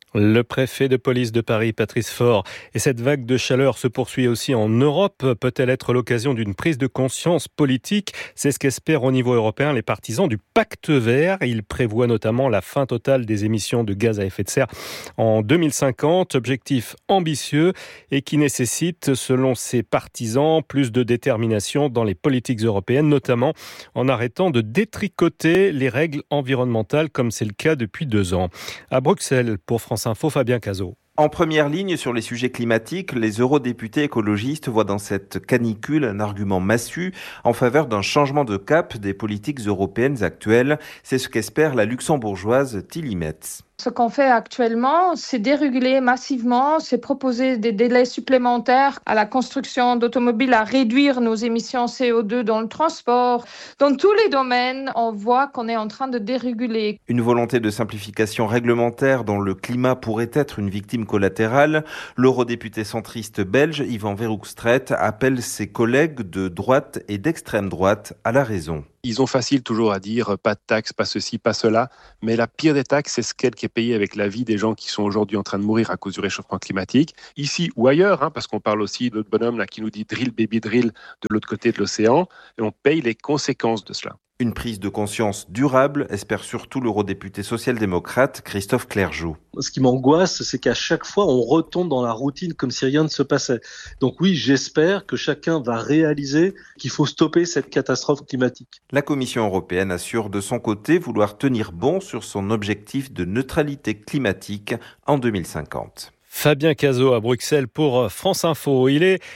Le préfet de police de Paris, Patrice Faure. Et cette vague de chaleur se poursuit aussi en Europe. Peut-elle être l'occasion d'une prise de conscience politique ? C'est ce qu'espèrent au niveau européen les partisans du pacte vert. Il prévoit notamment la fin totale des émissions de gaz à effet de serre en 2050. Objectif ambitieux et qui nécessite, selon ses partisans, plus de détermination dans les politiques européennes, notamment en arrêtant de détricoter les règles environnementales comme c'est le cas depuis 2 ans. À Bruxelles, pour France Info, Fabien Cazot. En première ligne sur les sujets climatiques, les eurodéputés écologistes voient dans cette canicule un argument massue en faveur d'un changement de cap des politiques européennes actuelles. C'est ce qu'espère la luxembourgeoise Tilly Metz. Ce qu'on fait actuellement, c'est déréguler massivement, c'est proposer des délais supplémentaires à la construction d'automobiles, à réduire nos émissions CO2 dans le transport. Dans tous les domaines, on voit qu'on est en train de déréguler. Une volonté de simplification réglementaire dont le climat pourrait être une victime collatérale. L'eurodéputé centriste belge Yvan Verhofstadt appelle ses collègues de droite et d'extrême droite à la raison. Ils ont facile toujours à dire pas de taxes, pas ceci, pas cela, mais la pire des taxes, c'est celle qui est payée avec la vie des gens qui sont aujourd'hui en train de mourir à cause du réchauffement climatique, ici ou ailleurs, parce qu'on parle aussi de notre bonhomme là, qui nous dit drill baby drill de l'autre côté de l'océan, et on paye les conséquences de cela. Une prise de conscience durable, espère surtout l'eurodéputé social-démocrate Christophe Clergeau. Ce qui m'angoisse, c'est qu'à chaque fois, on retombe dans la routine comme si rien ne se passait. Donc oui, j'espère que chacun va réaliser qu'il faut stopper cette catastrophe climatique. La Commission européenne assure de son côté vouloir tenir bon sur son objectif de neutralité climatique en 2050. Fabien Cazot à Bruxelles pour France Info. Il est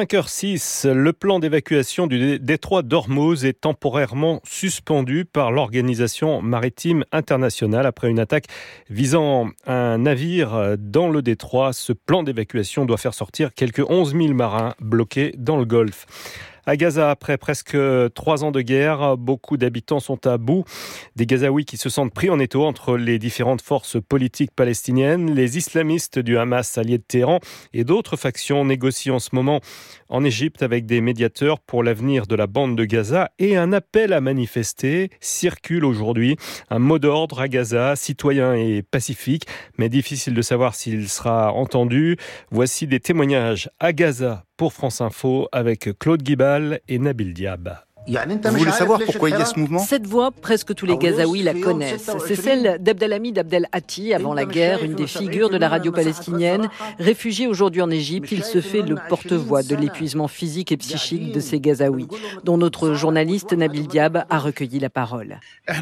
5h06. Le plan d'évacuation du détroit d'Ormuz est temporairement suspendu par l'Organisation maritime internationale après une attaque visant un navire dans le détroit. Ce plan d'évacuation doit faire sortir quelques 11 000 marins bloqués dans le Golfe. À Gaza, après presque 3 ans de guerre, beaucoup d'habitants sont à bout. Des Gazaouis qui se sentent pris en étau entre les différentes forces politiques palestiniennes, les islamistes du Hamas alliés de Téhéran et d'autres factions négocient en ce moment en Égypte avec des médiateurs pour l'avenir de la bande de Gaza et un appel à manifester circule aujourd'hui. Un mot d'ordre à Gaza, citoyen et pacifique, mais difficile de savoir s'il sera entendu. Voici des témoignages à Gaza pour France Info avec Claude Guibal et Nabil Diab. Vous voulez savoir pourquoi il y a ce mouvement ? Cette voix, presque tous les Gazaouis la connaissent. C'est celle d'Abdelhamid Abdel Hatti, avant la guerre, une des figures de la radio palestinienne. Réfugié aujourd'hui en Égypte, il se fait le porte-voix de l'épuisement physique et psychique de ces Gazaouis, dont notre journaliste Nabil Diab a recueilli la parole.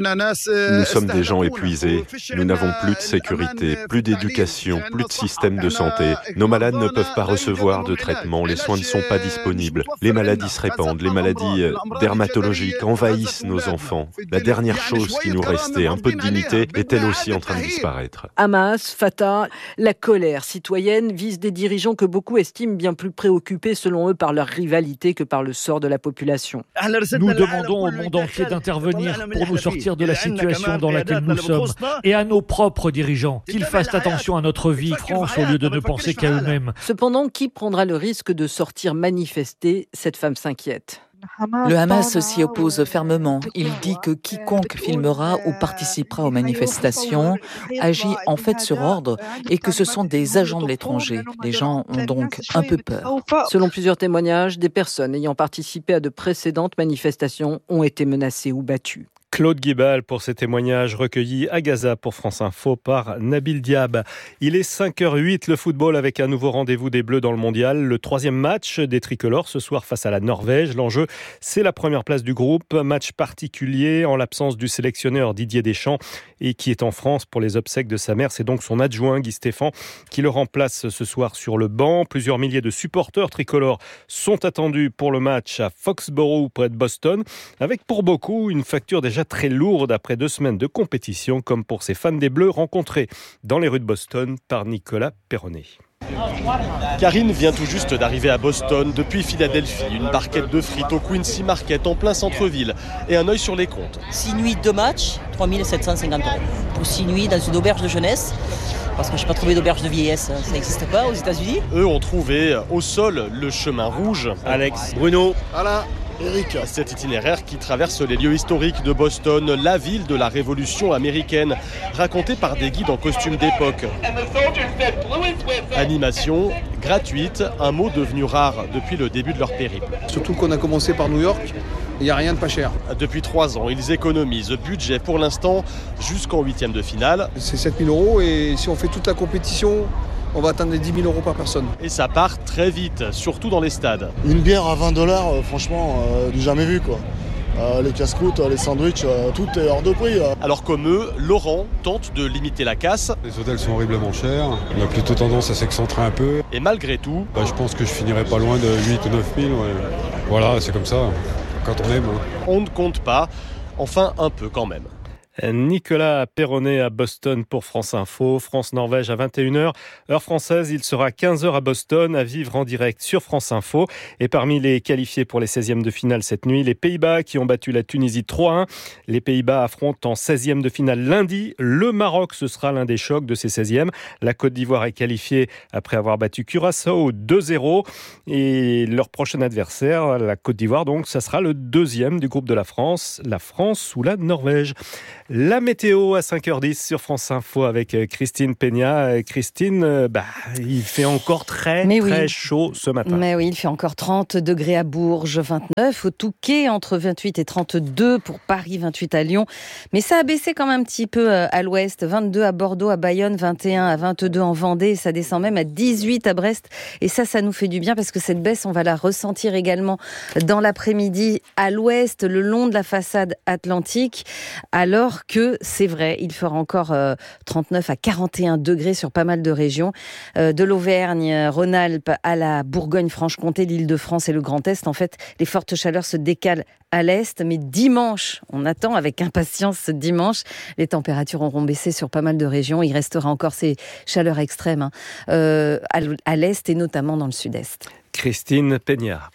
Nous sommes des gens épuisés. Nous n'avons plus de sécurité, plus d'éducation, plus de système de santé. Nos malades ne peuvent pas recevoir de traitement, les soins ne sont pas disponibles. Les maladies se répandent, les maladies dermatologiques envahissent nos enfants. La dernière chose qui nous restait, un peu de dignité, est elle aussi en train de disparaître. Hamas, Fatah, la colère citoyenne vise des dirigeants que beaucoup estiment bien plus préoccupés selon eux par leur rivalité que par le sort de la population. Nous demandons au monde entier d'intervenir pour nous sortir de la situation dans laquelle nous sommes et à nos propres dirigeants, qu'ils fassent attention à notre vie France au lieu de ne penser qu'à eux-mêmes. Cependant, qui prendra le risque de sortir manifester ? Cette femme s'inquiète. Le Hamas s'y oppose fermement. Il dit que quiconque filmera ou participera aux manifestations agit en fait sur ordre et que ce sont des agents de l'étranger. Les gens ont donc un peu peur. Selon plusieurs témoignages, des personnes ayant participé à de précédentes manifestations ont été menacées ou battues. Claude Guibal pour ces témoignages recueillis à Gaza pour France Info par Nabil Diab. Il est 5h08, le football avec un nouveau rendez-vous des Bleus dans le mondial. Le 3e match des tricolores ce soir face à la Norvège. L'enjeu, c'est la première place du groupe. Match particulier en l'absence du sélectionneur Didier Deschamps et qui est en France pour les obsèques de sa mère. C'est donc son adjoint Guy Stéphane qui le remplace ce soir sur le banc. Plusieurs milliers de supporters tricolores sont attendus pour le match à Foxborough près de Boston avec pour beaucoup une facture déjà très lourde après 2 semaines de compétition, comme pour ces fans des Bleus rencontrés dans les rues de Boston par Nicolas Perronnet. Karine vient tout juste d'arriver à Boston depuis Philadelphie. Une barquette de frites au Quincy Market en plein centre-ville et un œil sur les comptes. 6 nuits, 2 matchs, 3 750 €. Pour 6 nuits dans une auberge de jeunesse, parce que je n'ai pas trouvé d'auberge de vieillesse, ça n'existe pas aux États-Unis. Eux ont trouvé au sol le chemin rouge. Alex, Bruno, voilà. Eric. Cet itinéraire qui traverse les lieux historiques de Boston, la ville de la Révolution américaine, raconté par des guides en costume d'époque. Animation gratuite, un mot devenu rare depuis le début de leur périple. Surtout qu'on a commencé par New York, il n'y a rien de pas cher. Depuis 3 ans, ils économisent. Budget pour l'instant jusqu'en 8e de finale. C'est 7 000 € et si on fait toute la compétition, on va atteindre les 10 000 € par personne. Et ça part très vite, surtout dans les stades. Une bière à 20$, franchement, du jamais vu quoi. Les casse-croûtes, les sandwichs, tout est hors de prix. Alors comme eux, Laurent tente de limiter la casse. Les hôtels sont horriblement chers, on a plutôt tendance à s'excentrer un peu. Et malgré tout... je pense que je finirai pas loin de 8 ou 9 000. Ouais. Voilà, c'est comme ça, quand on aime. On ne compte pas, enfin un peu quand même. Nicolas Perronnet à Boston pour France Info. France-Norvège à 21h. Heure française, il sera 15h à Boston à vivre en direct sur France Info. Et parmi les qualifiés pour les 16e de finale cette nuit, les Pays-Bas qui ont battu la Tunisie 3-1. Les Pays-Bas affrontent en 16e de finale lundi. Le Maroc, ce sera l'un des chocs de ces 16e. La Côte d'Ivoire est qualifiée après avoir battu Curaçao 2-0. Et leur prochain adversaire, la Côte d'Ivoire, donc, ça sera le 2e du groupe de la France ou la Norvège. La météo à 5h10 sur France Info avec Christine Peña. Christine, il fait encore très chaud ce matin. Mais oui, il fait encore 30 degrés à Bourges, 29 au Touquet, entre 28 et 32 pour Paris, 28 à Lyon. Mais ça a baissé quand même un petit peu à l'ouest, 22 à Bordeaux, à Bayonne, 21 à 22 en Vendée. Ça descend même à 18 à Brest. Et ça nous fait du bien parce que cette baisse, on va la ressentir également dans l'après-midi à l'ouest, le long de la façade atlantique. Alors que c'est vrai, il fera encore 39 à 41 degrés sur pas mal de régions, de l'Auvergne, Rhône-Alpes à la Bourgogne-Franche-Comté, l'Île-de-France et le Grand Est. En fait, les fortes chaleurs se décalent à l'Est, mais dimanche, on attend avec impatience ce dimanche. Les températures auront baissé sur pas mal de régions. Il restera encore ces chaleurs extrêmes à l'Est et notamment dans le Sud-Est. Christine Peña.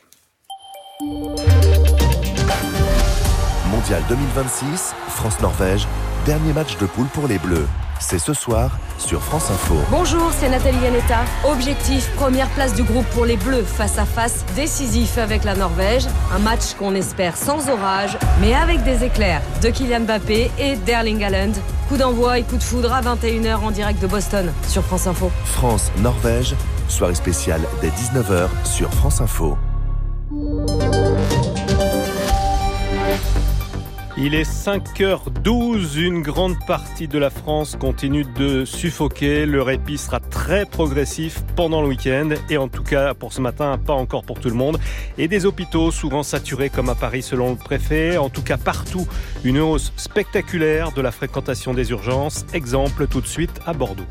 Mondial 2026, France-Norvège, dernier match de poule pour les Bleus. C'est ce soir sur France Info. Bonjour, c'est Nathalie Yanetta. Objectif, première place du groupe pour les Bleus, face à face décisif avec la Norvège. Un match qu'on espère sans orage, mais avec des éclairs de Kylian Mbappé et d'Erling Haaland. Coup d'envoi et coup de foudre à 21h en direct de Boston sur France Info. France-Norvège, soirée spéciale dès 19h sur France Info. Il est 5h12, une grande partie de la France continue de suffoquer. Le répit sera très progressif pendant le week-end et en tout cas pour ce matin, pas encore pour tout le monde. Et des hôpitaux souvent saturés comme à Paris selon le préfet. En tout cas partout, une hausse spectaculaire de la fréquentation des urgences. Exemple tout de suite à Bordeaux.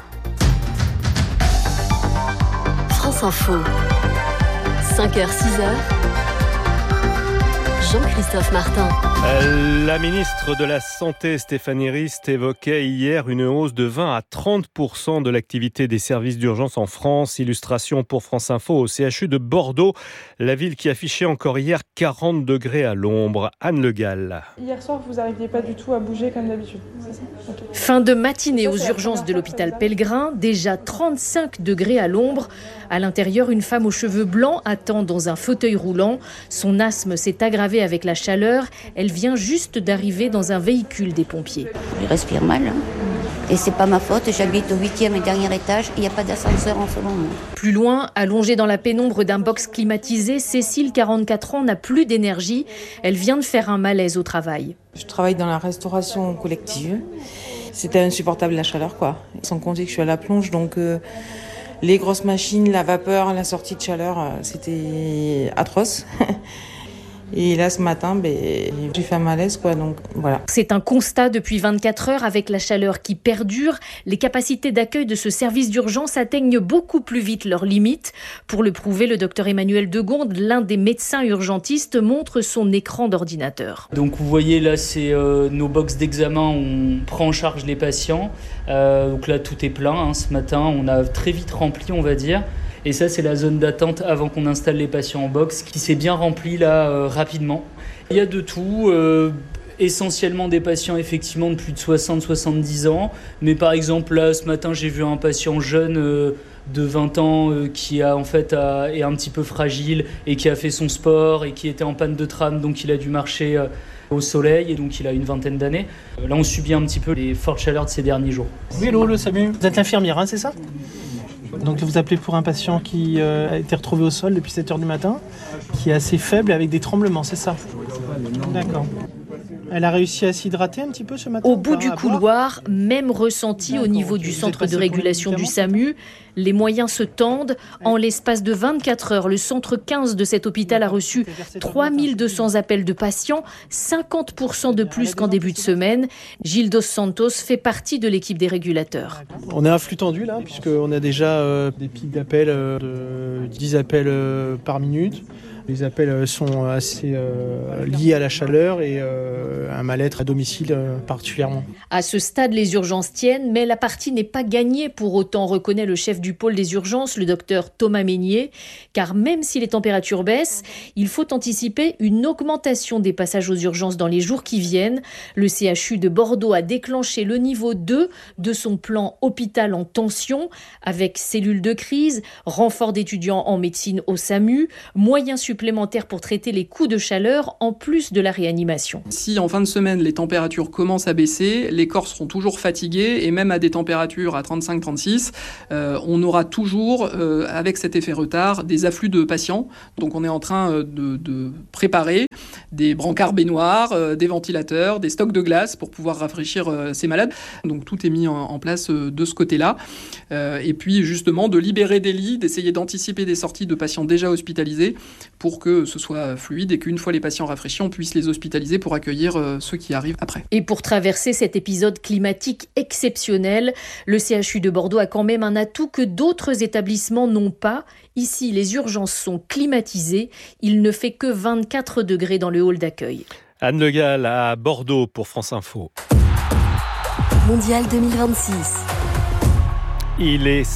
France Info, 5h, 6h. Jean-Christophe Martin. La ministre de la Santé, Stéphanie Rist, évoquait hier une hausse de 20 à 30% de l'activité des services d'urgence en France. Illustration pour France Info au CHU de Bordeaux, la ville qui affichait encore hier 40 degrés à l'ombre. Anne Le Gall. Hier soir, vous n'arriviez pas du tout à bouger comme d'habitude, c'est ça ? Okay. Fin de matinée aux urgences de l'hôpital Pellegrin, déjà 35 degrés à l'ombre. À l'intérieur, une femme aux cheveux blancs attend dans un fauteuil roulant. Son asthme s'est aggravé avec la chaleur. Elle vient juste d'arriver dans un véhicule des pompiers. Je respire mal. Et c'est pas ma faute, j'habite au 8e et dernier étage, il n'y a pas d'ascenseur en ce moment. Plus loin, allongée dans la pénombre d'un box climatisé, Cécile, 44 ans, n'a plus d'énergie. Elle vient de faire un malaise au travail. Je travaille dans la restauration collective. C'était insupportable la chaleur, quoi. Sans compter que je suis à la plonge, donc les grosses machines, la vapeur, la sortie de chaleur, c'était atroce. Et là, ce matin, j'ai fait un malaise, quoi, donc voilà. C'est un constat depuis 24 heures avec la chaleur qui perdure. Les capacités d'accueil de ce service d'urgence atteignent beaucoup plus vite leurs limites. Pour le prouver, le docteur Emmanuel Degonde, l'un des médecins urgentistes, montre son écran d'ordinateur. Donc vous voyez là, c'est nos box d'examen, on prend en charge les patients. Donc là, tout est plein. Ce matin, on a très vite rempli, on va dire. Et ça, c'est la zone d'attente avant qu'on installe les patients en box qui s'est bien remplie là rapidement. Il y a de tout, essentiellement des patients effectivement de plus de 60-70 ans. Mais par exemple, là, ce matin, j'ai vu un patient jeune de 20 ans qui a en fait est un petit peu fragile et qui a fait son sport et qui était en panne de tram, donc il a dû marcher au soleil et donc il a une vingtaine d'années. Là on subit un petit peu les fortes chaleurs de ces derniers jours. Oui, hello, le Samu. Vous êtes l'infirmière, c'est ça ? Donc vous appelez pour un patient qui a été retrouvé au sol depuis 7h du matin, qui est assez faible avec des tremblements, c'est ça ? D'accord. Elle a réussi à s'hydrater un petit peu ce matin ? Au bout du couloir, même ressenti au niveau du centre de régulation du SAMU, les moyens se tendent. En l'espace de 24 heures, le centre 15 de cet hôpital a reçu 3200 appels de patients, 50% de plus qu'en début de semaine. Gilles Dos Santos fait partie de l'équipe des régulateurs. On est à flux tendu là, puisqu'on a déjà des pics d'appels de 10 appels par minute. Les appels sont assez liés à la chaleur et un mal-être à domicile particulièrement. À ce stade, les urgences tiennent, mais la partie n'est pas gagnée pour autant, reconnaît le chef du pôle des urgences, le docteur Thomas Meignier. Car même si les températures baissent, il faut anticiper une augmentation des passages aux urgences dans les jours qui viennent. Le CHU de Bordeaux a déclenché le niveau 2 de son plan hôpital en tension, avec cellules de crise, renfort d'étudiants en médecine au SAMU, moyens supplémentaires pour traiter les coups de chaleur en plus de la réanimation. Si en fin de semaine les températures commencent à baisser, les corps seront toujours fatigués et même à des températures à 35-36, on aura toujours, avec cet effet retard, des afflux de patients. Donc on est en train de préparer des brancards baignoires, des ventilateurs, des stocks de glace pour pouvoir rafraîchir ces malades. Donc tout est mis en place de ce côté-là. Et puis justement de libérer des lits, d'essayer d'anticiper des sorties de patients déjà hospitalisés pour que ce soit fluide et qu'une fois les patients rafraîchis, on puisse les hospitaliser pour accueillir ceux qui arrivent après. Et pour traverser cet épisode climatique exceptionnel, le CHU de Bordeaux a quand même un atout que d'autres établissements n'ont pas. Ici, les urgences sont climatisées. Il ne fait que 24 degrés dans le hall d'accueil. Anne Le Gall à Bordeaux pour France Info. Mondial 2026. Il est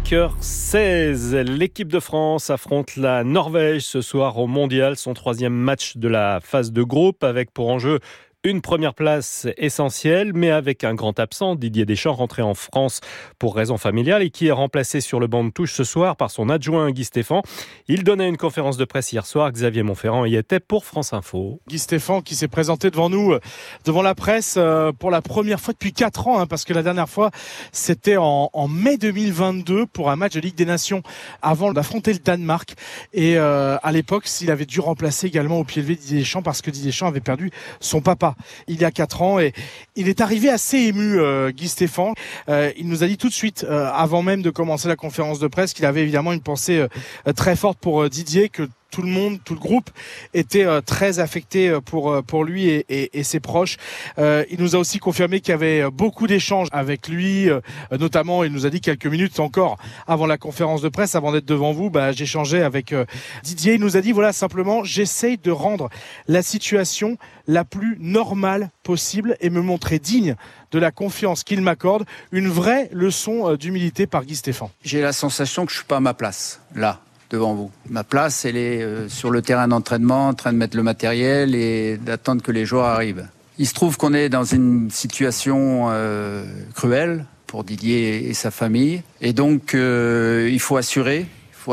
5h16. L'équipe de France affronte la Norvège ce soir au Mondial, son 3e match de la phase de groupe, avec pour enjeu une première place essentielle, mais avec un grand absent, Didier Deschamps, rentré en France pour raison familiale et qui est remplacé sur le banc de touche ce soir par son adjoint Guy Stéphane. Il donnait une conférence de presse hier soir. Xavier Montferrand y était pour France Info. Guy Stéphane qui s'est présenté devant nous, devant la presse pour la première fois depuis 4 ans, parce que la dernière fois c'était en mai 2022 pour un match de Ligue des Nations avant d'affronter le Danemark. Et à l'époque, il avait dû remplacer également au pied levé Didier Deschamps parce que Didier Deschamps avait perdu son papa il y a 4 ans et il est arrivé assez ému, Guy Stéphane. Il nous a dit tout de suite, avant même de commencer la conférence de presse, qu'il avait évidemment une pensée très forte pour Didier, que tout le monde, tout le groupe était très affecté pour lui et ses proches. Il nous a aussi confirmé qu'il y avait beaucoup d'échanges avec lui, notamment il nous a dit quelques minutes encore avant la conférence de presse, avant d'être devant vous, j'échangeais avec Didier. Il nous a dit voilà, simplement j'essaye de rendre la situation la plus normale possible et me montrer digne de la confiance qu'il m'accorde. Une vraie leçon d'humilité par Guy Stéphane. J'ai la sensation que je suis pas à ma place là. Devant vous. Ma place, elle est sur le terrain d'entraînement, en train de mettre le matériel et d'attendre que les joueurs arrivent. Il se trouve qu'on est dans une situation cruelle pour Didier et sa famille. Et donc, il faut assurer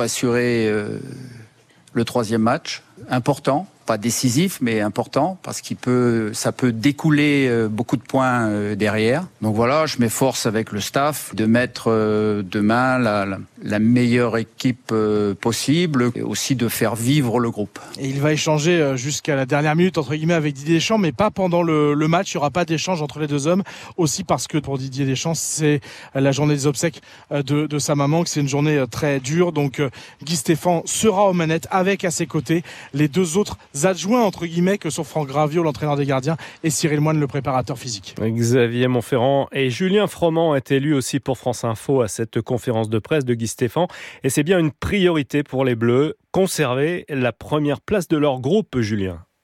le 3e match. Important, pas décisif, mais important, parce ça peut découler beaucoup de points derrière. Donc voilà, je m'efforce avec le staff de mettre demain la meilleure équipe possible, et aussi de faire vivre le groupe. Et il va échanger jusqu'à la dernière minute, entre guillemets, avec Didier Deschamps, mais pas pendant le match. Il n'y aura pas d'échange entre les deux hommes, aussi parce que pour Didier Deschamps, c'est la journée des obsèques de sa maman, que c'est une journée très dure. Donc Guy Stéphane sera aux manettes avec à ses côtés les 2 autres adjoints, entre guillemets, que sont Franck Graviot, l'entraîneur des gardiens, et Cyril Moine, le préparateur physique. Xavier Montferrand et Julien Froment étaient lui aussi pour France Info à cette conférence de presse de Guy Stéphane. Et c'est bien une priorité pour les Bleus, conserver la première place de leur groupe, Julien.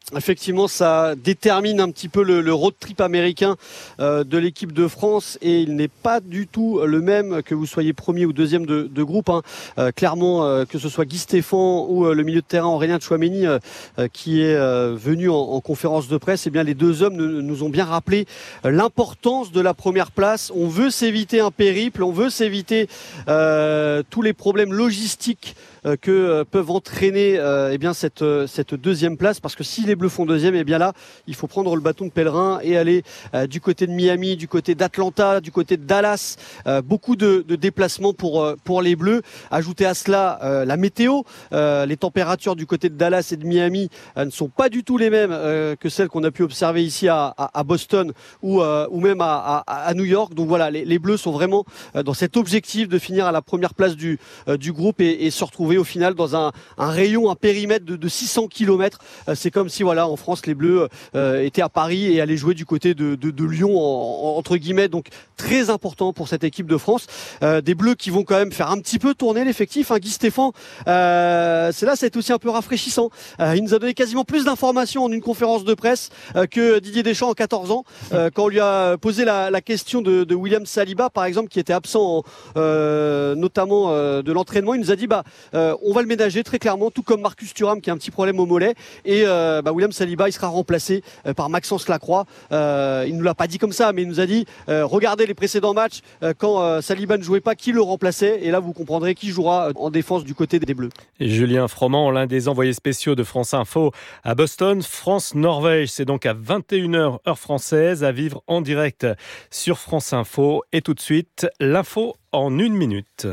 Effectivement, ça détermine un petit peu le road trip américain de l'équipe de France et il n'est pas du tout le même que vous soyez premier ou deuxième de groupe. Clairement, que ce soit Guy Stéphane ou le milieu de terrain Aurélien Tchouaméni qui est venu en conférence de presse, eh bien les deux hommes nous ont bien rappelé l'importance de la première place. On veut s'éviter un périple, on veut s'éviter tous les problèmes logistiques que peuvent entraîner eh bien cette deuxième place, parce que si les Bleus font deuxième, et bien là il faut prendre le bâton de pèlerin et aller du côté de Miami, du côté d'Atlanta, du côté de Dallas, beaucoup de déplacements pour les Bleus. Ajoutez à cela la météo, les températures du côté de Dallas et de Miami ne sont pas du tout les mêmes que celles qu'on a pu observer ici à Boston ou même à New York. Donc voilà, les Bleus sont vraiment dans cet objectif de finir à la première place du groupe et se retrouver au final dans un rayon, un périmètre de 600 km. C'est comme si voilà, en France, les Bleus étaient à Paris et allaient jouer du côté de Lyon, entre guillemets. Donc très important pour cette équipe de France. Des Bleus qui vont quand même faire un petit peu tourner l'effectif. Guy Stéphane, c'est aussi un peu rafraîchissant. Il nous a donné quasiment plus d'informations en une conférence de presse que Didier Deschamps en 14 ans. Quand on lui a posé la question de William Saliba, par exemple, qui était absent notamment de l'entraînement, il nous a dit on va le ménager très clairement, tout comme Marcus Thuram qui a un petit problème au mollet, et William Saliba il sera remplacé par Maxence Lacroix. Il nous l'a pas dit comme ça, mais il nous a dit regardez les précédents matchs, quand Saliba ne jouait pas, qui le remplaçait, et là vous comprendrez qui jouera en défense du côté des Bleus. Et Julien Froment, l'un des envoyés spéciaux de France Info à Boston. France-Norvège, c'est donc à 21h heure française, à vivre en direct sur France Info. Et tout de suite, l'info en 1 minute.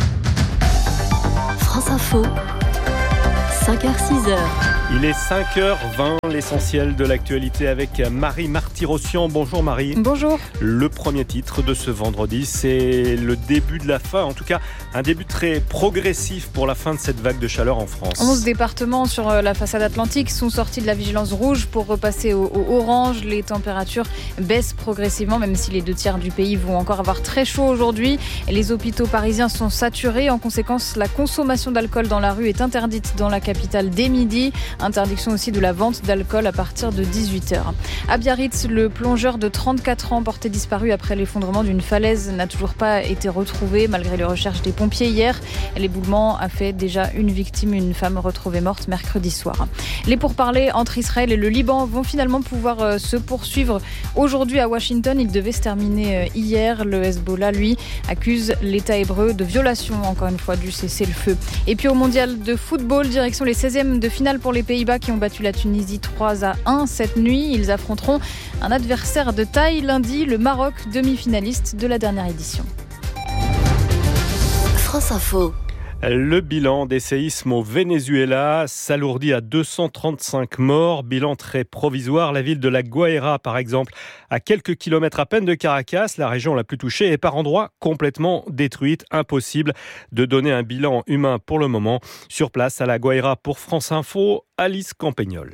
France Info, 5h-6h. Il est 5h20, l'essentiel de l'actualité avec Marie Marty-Rossian. Bonjour Marie. Bonjour. Le premier titre de ce vendredi, c'est le début de la fin, en tout cas un début très progressif pour la fin de cette vague de chaleur en France. 11 départements sur la façade atlantique sont sortis de la vigilance rouge pour repasser au orange. Les températures baissent progressivement, même si les 2/3 du pays vont encore avoir très chaud aujourd'hui. Les hôpitaux parisiens sont saturés. En conséquence, la consommation d'alcool dans la rue est interdite dans la capitale dès midi. Interdiction aussi de la vente d'alcool à partir de 18h. À Biarritz, le plongeur de 34 ans porté disparu après l'effondrement d'une falaise n'a toujours pas été retrouvé malgré les recherches des pompiers hier. L'éboulement a fait déjà une victime, une femme retrouvée morte mercredi soir. Les pourparlers entre Israël et le Liban vont finalement pouvoir se poursuivre aujourd'hui à Washington. Ils devaient se terminer hier. Le Hezbollah, lui, accuse l'État hébreu de violation, encore une fois, du cessez-le-feu. Et puis au mondial de football, direction les 16e de finale pour les Pays-Bas qui ont battu la Tunisie 3-1 cette nuit. Ils affronteront un adversaire de taille lundi, le Maroc, demi-finaliste de la dernière édition. France Info. Le bilan des séismes au Venezuela s'alourdit à 235 morts. Bilan très provisoire. La ville de La Guaira, par exemple, à quelques kilomètres à peine de Caracas, la région la plus touchée, est par endroits complètement détruite. Impossible de donner un bilan humain pour le moment. Sur place, à La Guaira, pour France Info, Alice Campagnol.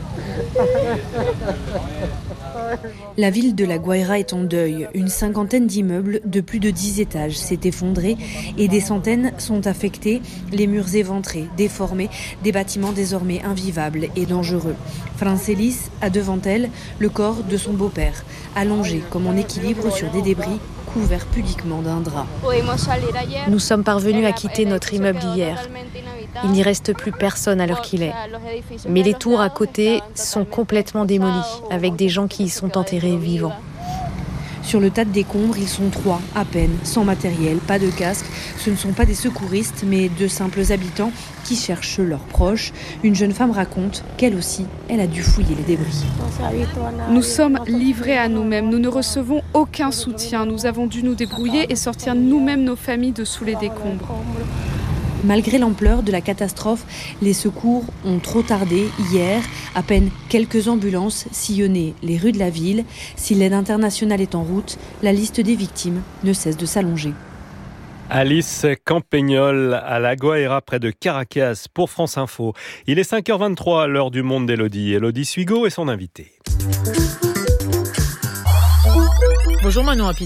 La ville de La Guaira est en deuil. Une cinquantaine d'immeubles de plus de 10 étages s'est effondré et des centaines sont affectés, les murs éventrés, déformés, des bâtiments désormais invivables et dangereux. Francelis a devant elle le corps de son beau-père, allongé comme en équilibre sur des débris, couvert pudiquement d'un drap. Nous sommes parvenus à quitter notre immeuble hier. Il n'y reste plus personne à l'heure qu'il est. Mais les tours à côté sont complètement démolies, avec des gens qui y sont enterrés vivants. Sur le tas de décombres, ils sont 3, à peine, sans matériel, pas de casque. Ce ne sont pas des secouristes, mais de simples habitants qui cherchent leurs proches. Une jeune femme raconte qu'elle aussi, elle a dû fouiller les débris. Nous sommes livrés à nous-mêmes. Nous ne recevons aucun soutien. Nous avons dû nous débrouiller et sortir nous-mêmes nos familles de sous les décombres. Malgré l'ampleur de la catastrophe, les secours ont trop tardé hier. À peine quelques ambulances sillonnaient les rues de la ville. Si l'aide internationale est en route, la liste des victimes ne cesse de s'allonger. Alice Campagnol à La Guaira, près de Caracas, pour France Info. Il est 5h23 à l'heure du monde d'Élodie. Élodie Suigo est son invitée. Bonjour Manon Apiti.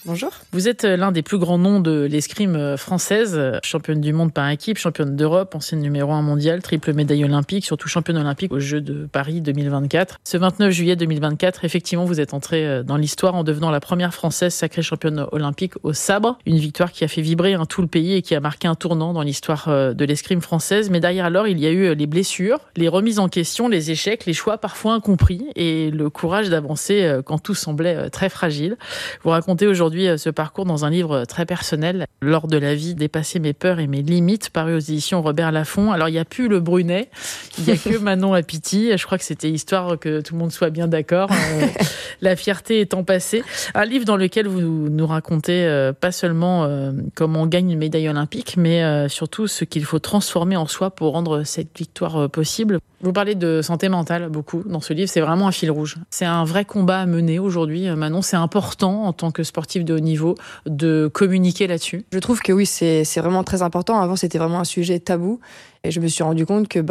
Bonjour. Vous êtes l'un des plus grands noms de l'escrime française, championne du monde par équipe, championne d'Europe, ancienne numéro 1 mondial, triple médaille olympique, surtout championne olympique aux Jeux de Paris 2024. Ce 29 juillet 2024, effectivement, vous êtes entrée dans l'histoire en devenant la première française sacrée championne olympique au sabre. Une victoire qui a fait vibrer tout le pays et qui a marqué un tournant dans l'histoire de l'escrime française. Mais derrière alors, il y a eu les blessures, les remises en question, les échecs, les choix parfois incompris et le courage d'avancer quand tout semblait très fragile. Vous racontez aujourd'hui ce parcours dans un livre très personnel, Lors de la vie, dépasser mes peurs et mes limites, paru aux éditions Robert Laffont. Alors, il n'y a plus le Brunet, il n'y a que Manon Apiti. Je crois que c'était histoire que tout le monde soit bien d'accord. La fierté étant passée. Un livre dans lequel vous nous racontez pas seulement comment on gagne une médaille olympique, mais surtout ce qu'il faut transformer en soi pour rendre cette victoire possible. Vous parlez de santé mentale beaucoup dans ce livre, c'est vraiment un fil rouge. C'est un vrai combat à mener aujourd'hui, Manon. C'est important en tant que sportif de haut niveau de communiquer là-dessus. Je trouve que oui, c'est vraiment très important. Avant, c'était vraiment un sujet tabou. Et je me suis rendu compte que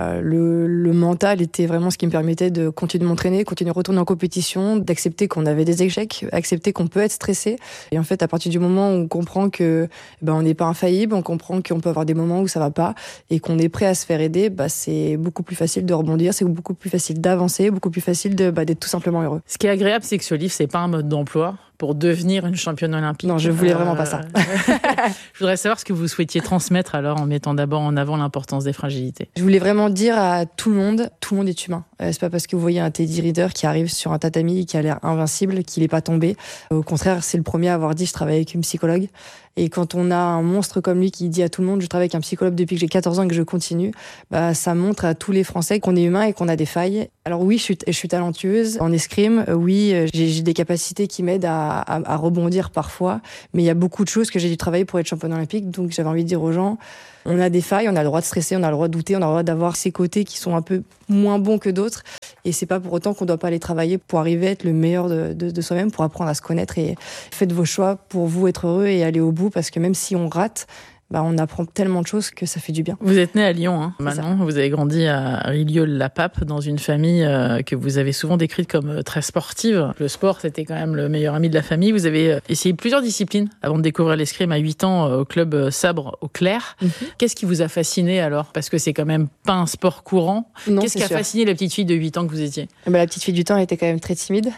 le mental était vraiment ce qui me permettait de continuer de m'entraîner, continuer de retourner en compétition, d'accepter qu'on avait des échecs, accepter qu'on peut être stressé. Et en fait, à partir du moment où on comprend que on n'est pas infaillible, on comprend qu'on peut avoir des moments où ça va pas et qu'on est prêt à se faire aider, c'est beaucoup plus facile de rebondir, c'est beaucoup plus facile d'avancer, beaucoup plus facile d'être tout simplement heureux. Ce qui est agréable, c'est que ce livre, c'est pas un mode d'emploi pour devenir une championne olympique. Non, je voulais vraiment pas ça. Je voudrais savoir ce que vous souhaitiez transmettre alors en mettant d'abord en avant l'importance des fragilités. Je voulais vraiment dire à tout le monde est humain. C'est pas parce que vous voyez un Teddy Riner qui arrive sur un tatami qui a l'air invincible qu'il est pas tombé. Au contraire, c'est le premier à avoir dit je travaille avec une psychologue. Et quand on a un monstre comme lui qui dit à tout le monde je travaille avec un psychologue depuis que j'ai 14 ans et que je continue, ça montre à tous les Français qu'on est humain et qu'on a des failles. Alors oui, je suis talentueuse en escrime. Oui, j'ai des capacités qui m'aident à rebondir parfois. Mais il y a beaucoup de choses que j'ai dû travailler pour être championne olympique. Donc j'avais envie de dire aux gens, on a des failles, on a le droit de stresser, on a le droit de douter, on a le droit d'avoir ces côtés qui sont un peu moins bons que d'autres. Et c'est pas pour autant qu'on doit pas les travailler pour arriver à être le meilleur de soi-même, pour apprendre à se connaître. Et faites vos choix pour vous être heureux et aller au bout, parce que même si on rate, on apprend tellement de choses que ça fait du bien. Vous êtes née à Lyon, Manon. Vous avez grandi à Rilieu-la-Pape, dans une famille que vous avez souvent décrite comme très sportive. Le sport, c'était quand même le meilleur ami de la famille. Vous avez essayé plusieurs disciplines avant de découvrir l'escrime à 8 ans au club sabre au Clair. Qu'est-ce qui vous a fasciné alors ? Parce que c'est quand même pas un sport courant. Non, Qu'est-ce qui a fasciné la petite fille de 8 ans que vous étiez ? La petite fille de 8 ans, elle était quand même très timide.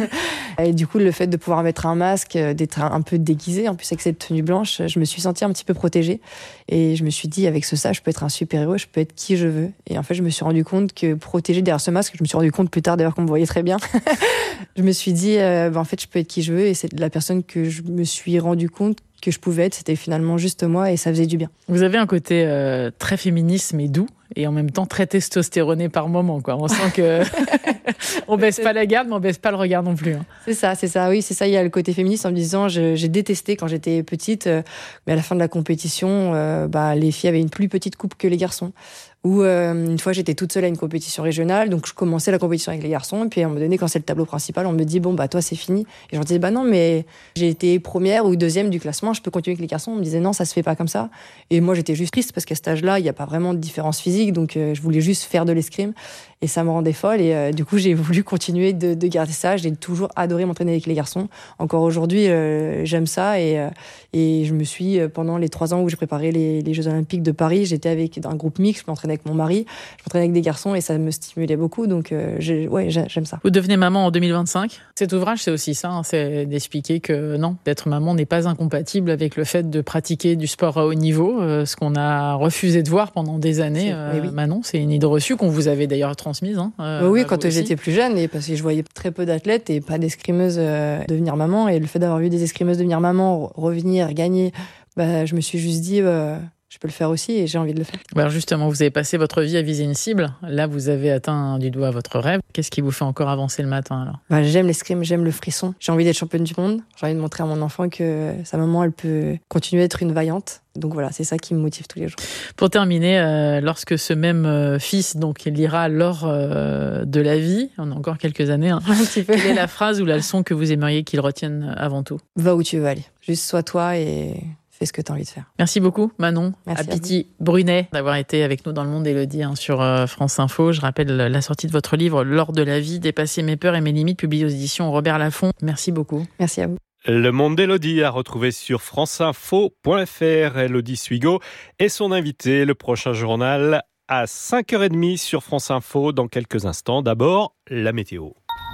Et du coup, le fait de pouvoir mettre un masque, d'être un peu déguisée, en plus avec cette tenue blanche, je me suis sentie un petit peu protégée. Et je me suis dit, avec ça, je peux être un super-héros, je peux être qui je veux. Et en fait, je me suis rendu compte que protégée derrière ce masque, je me suis rendu compte plus tard d'ailleurs qu'on me voyait très bien, je me suis dit, en fait, je peux être qui je veux. Et c'est la personne que je me suis rendu compte que je pouvais être, c'était finalement juste moi et ça faisait du bien. Vous avez un côté très féministe mais doux et en même temps très testostéroné par moment, quoi. On sent que on baisse pas la garde mais on baisse pas le regard non plus. C'est ça, oui, c'est ça. Il y a le côté féministe en me disant, j'ai détesté quand j'étais petite, mais à la fin de la compétition, les filles avaient une plus petite coupe que les garçons. Ou une fois j'étais toute seule à une compétition régionale, donc je commençais la compétition avec les garçons, et puis à un moment donné quand c'est le tableau principal on me dit toi c'est fini, et je me disais non mais j'ai été première ou deuxième du classement, je peux continuer avec les garçons. On me disait non, ça se fait pas comme ça, et moi j'étais juste triste parce qu'à cet âge-là il y a pas vraiment de différence physique, donc je voulais juste faire de l'escrime et ça me rendait folle, et du coup j'ai voulu continuer de garder ça. J'ai toujours adoré m'entraîner avec les garçons, encore aujourd'hui j'aime ça, et je me suis pendant les 3 ans où j'ai préparé les Jeux Olympiques de Paris, j'étais avec un groupe mixte, je m'entraînais avec mon mari, je m'entraînais avec des garçons et ça me stimulait beaucoup, donc j'aime ça. Vous devenez maman en 2025. Cet ouvrage, c'est aussi ça, c'est d'expliquer que non, d'être maman n'est pas incompatible avec le fait de pratiquer du sport à haut niveau, ce qu'on a refusé de voir pendant des années. Oui. Manon, c'est une idée reçue qu'on vous avait d'ailleurs transmise. Oui, quand j'étais plus jeune, et parce que je voyais très peu d'athlètes et pas d'escrimeuses devenir maman, et le fait d'avoir vu des escrimeuses devenir maman, revenir, gagner, je me suis juste dit... je peux le faire aussi et j'ai envie de le faire. Alors justement, vous avez passé votre vie à viser une cible. Là, vous avez atteint du doigt votre rêve. Qu'est-ce qui vous fait encore avancer le matin alors ? J'aime l'escrime, j'aime le frisson. J'ai envie d'être championne du monde. J'ai envie de montrer à mon enfant que sa maman, elle peut continuer à être une vaillante. Donc voilà, c'est ça qui me motive tous les jours. Pour terminer, lorsque ce même fils donc lira Lors de la vie, on a encore quelques années, un petit peu. Quelle est la phrase ou la leçon que vous aimeriez qu'il retienne avant tout ? Va où tu veux aller. Juste sois toi et... fais ce que tu as envie de faire. Merci beaucoup, Manon Apiti Brunet, d'avoir été avec nous dans Le Monde Élodie sur France Info. Je rappelle la sortie de votre livre Lors de la vie, dépasser mes peurs et mes limites, publié aux éditions Robert Laffont. Merci beaucoup. Merci à vous. Le monde d'Élodie à retrouver sur franceinfo.fr. Élodie Suigo est son invité. Le prochain journal à 5h30 sur France Info dans quelques instants. D'abord, la météo.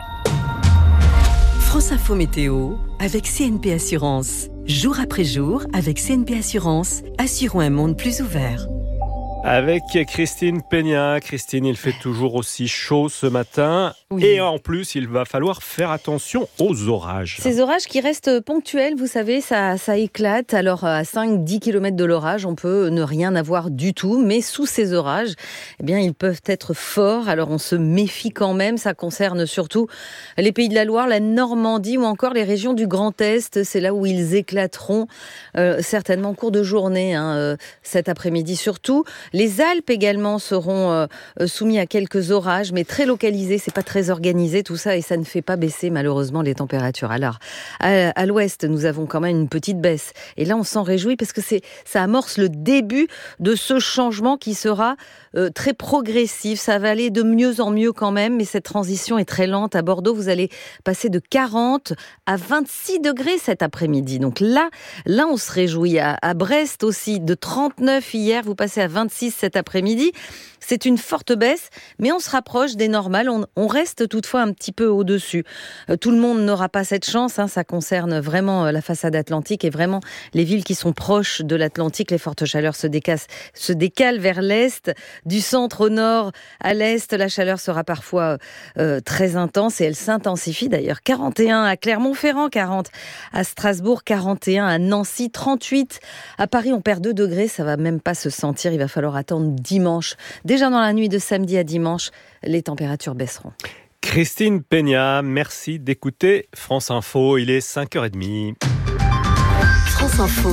France Info Météo avec CNP Assurance. Jour après jour, avec CNP Assurance, assurons un monde plus ouvert. Avec Christine Peña. Christine, il fait toujours aussi chaud ce matin. Oui. Et en plus, il va falloir faire attention aux orages. Ces orages qui restent ponctuels, vous savez, ça éclate. Alors, à 5-10 km de l'orage, on peut ne rien avoir du tout. Mais sous ces orages, eh bien, ils peuvent être forts. Alors, on se méfie quand même. Ça concerne surtout les Pays de la Loire, la Normandie ou encore les régions du Grand Est. C'est là où ils éclateront certainement en cours de journée, cet après-midi surtout. Les Alpes également seront soumis à quelques orages, mais très localisés. C'est pas très organisé tout ça et ça ne fait pas baisser malheureusement les températures. Alors, à l'ouest, nous avons quand même une petite baisse. Et là, on s'en réjouit parce que ça amorce le début de ce changement qui sera très progressif. Ça va aller de mieux en mieux quand même, mais cette transition est très lente. À Bordeaux, vous allez passer de 40 à 26 degrés cet après-midi. Donc là, on se réjouit. À Brest aussi, de 39 hier, vous passez à 26 cet après-midi. C'est une forte baisse, mais on se rapproche des normales. On reste toutefois un petit peu au-dessus. Tout le monde n'aura pas cette chance. Ça concerne vraiment la façade atlantique et vraiment les villes qui sont proches de l'Atlantique. Les fortes chaleurs se décalent vers l'est. Du centre au nord à l'est, la chaleur sera parfois très intense et elle s'intensifie d'ailleurs. 41 à Clermont-Ferrand, 40 à Strasbourg, 41 à Nancy, 38 à Paris. On perd 2 degrés, ça va même pas se sentir. Il va falloir attendre dimanche. Déjà dans la nuit de samedi à dimanche, les températures baisseront. Christine Peña, merci d'écouter France Info. Il est 5h30. France Info.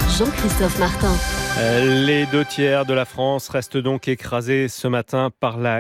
Jean-Christophe Martin. Les 2 tiers de la France restent donc écrasés ce matin par la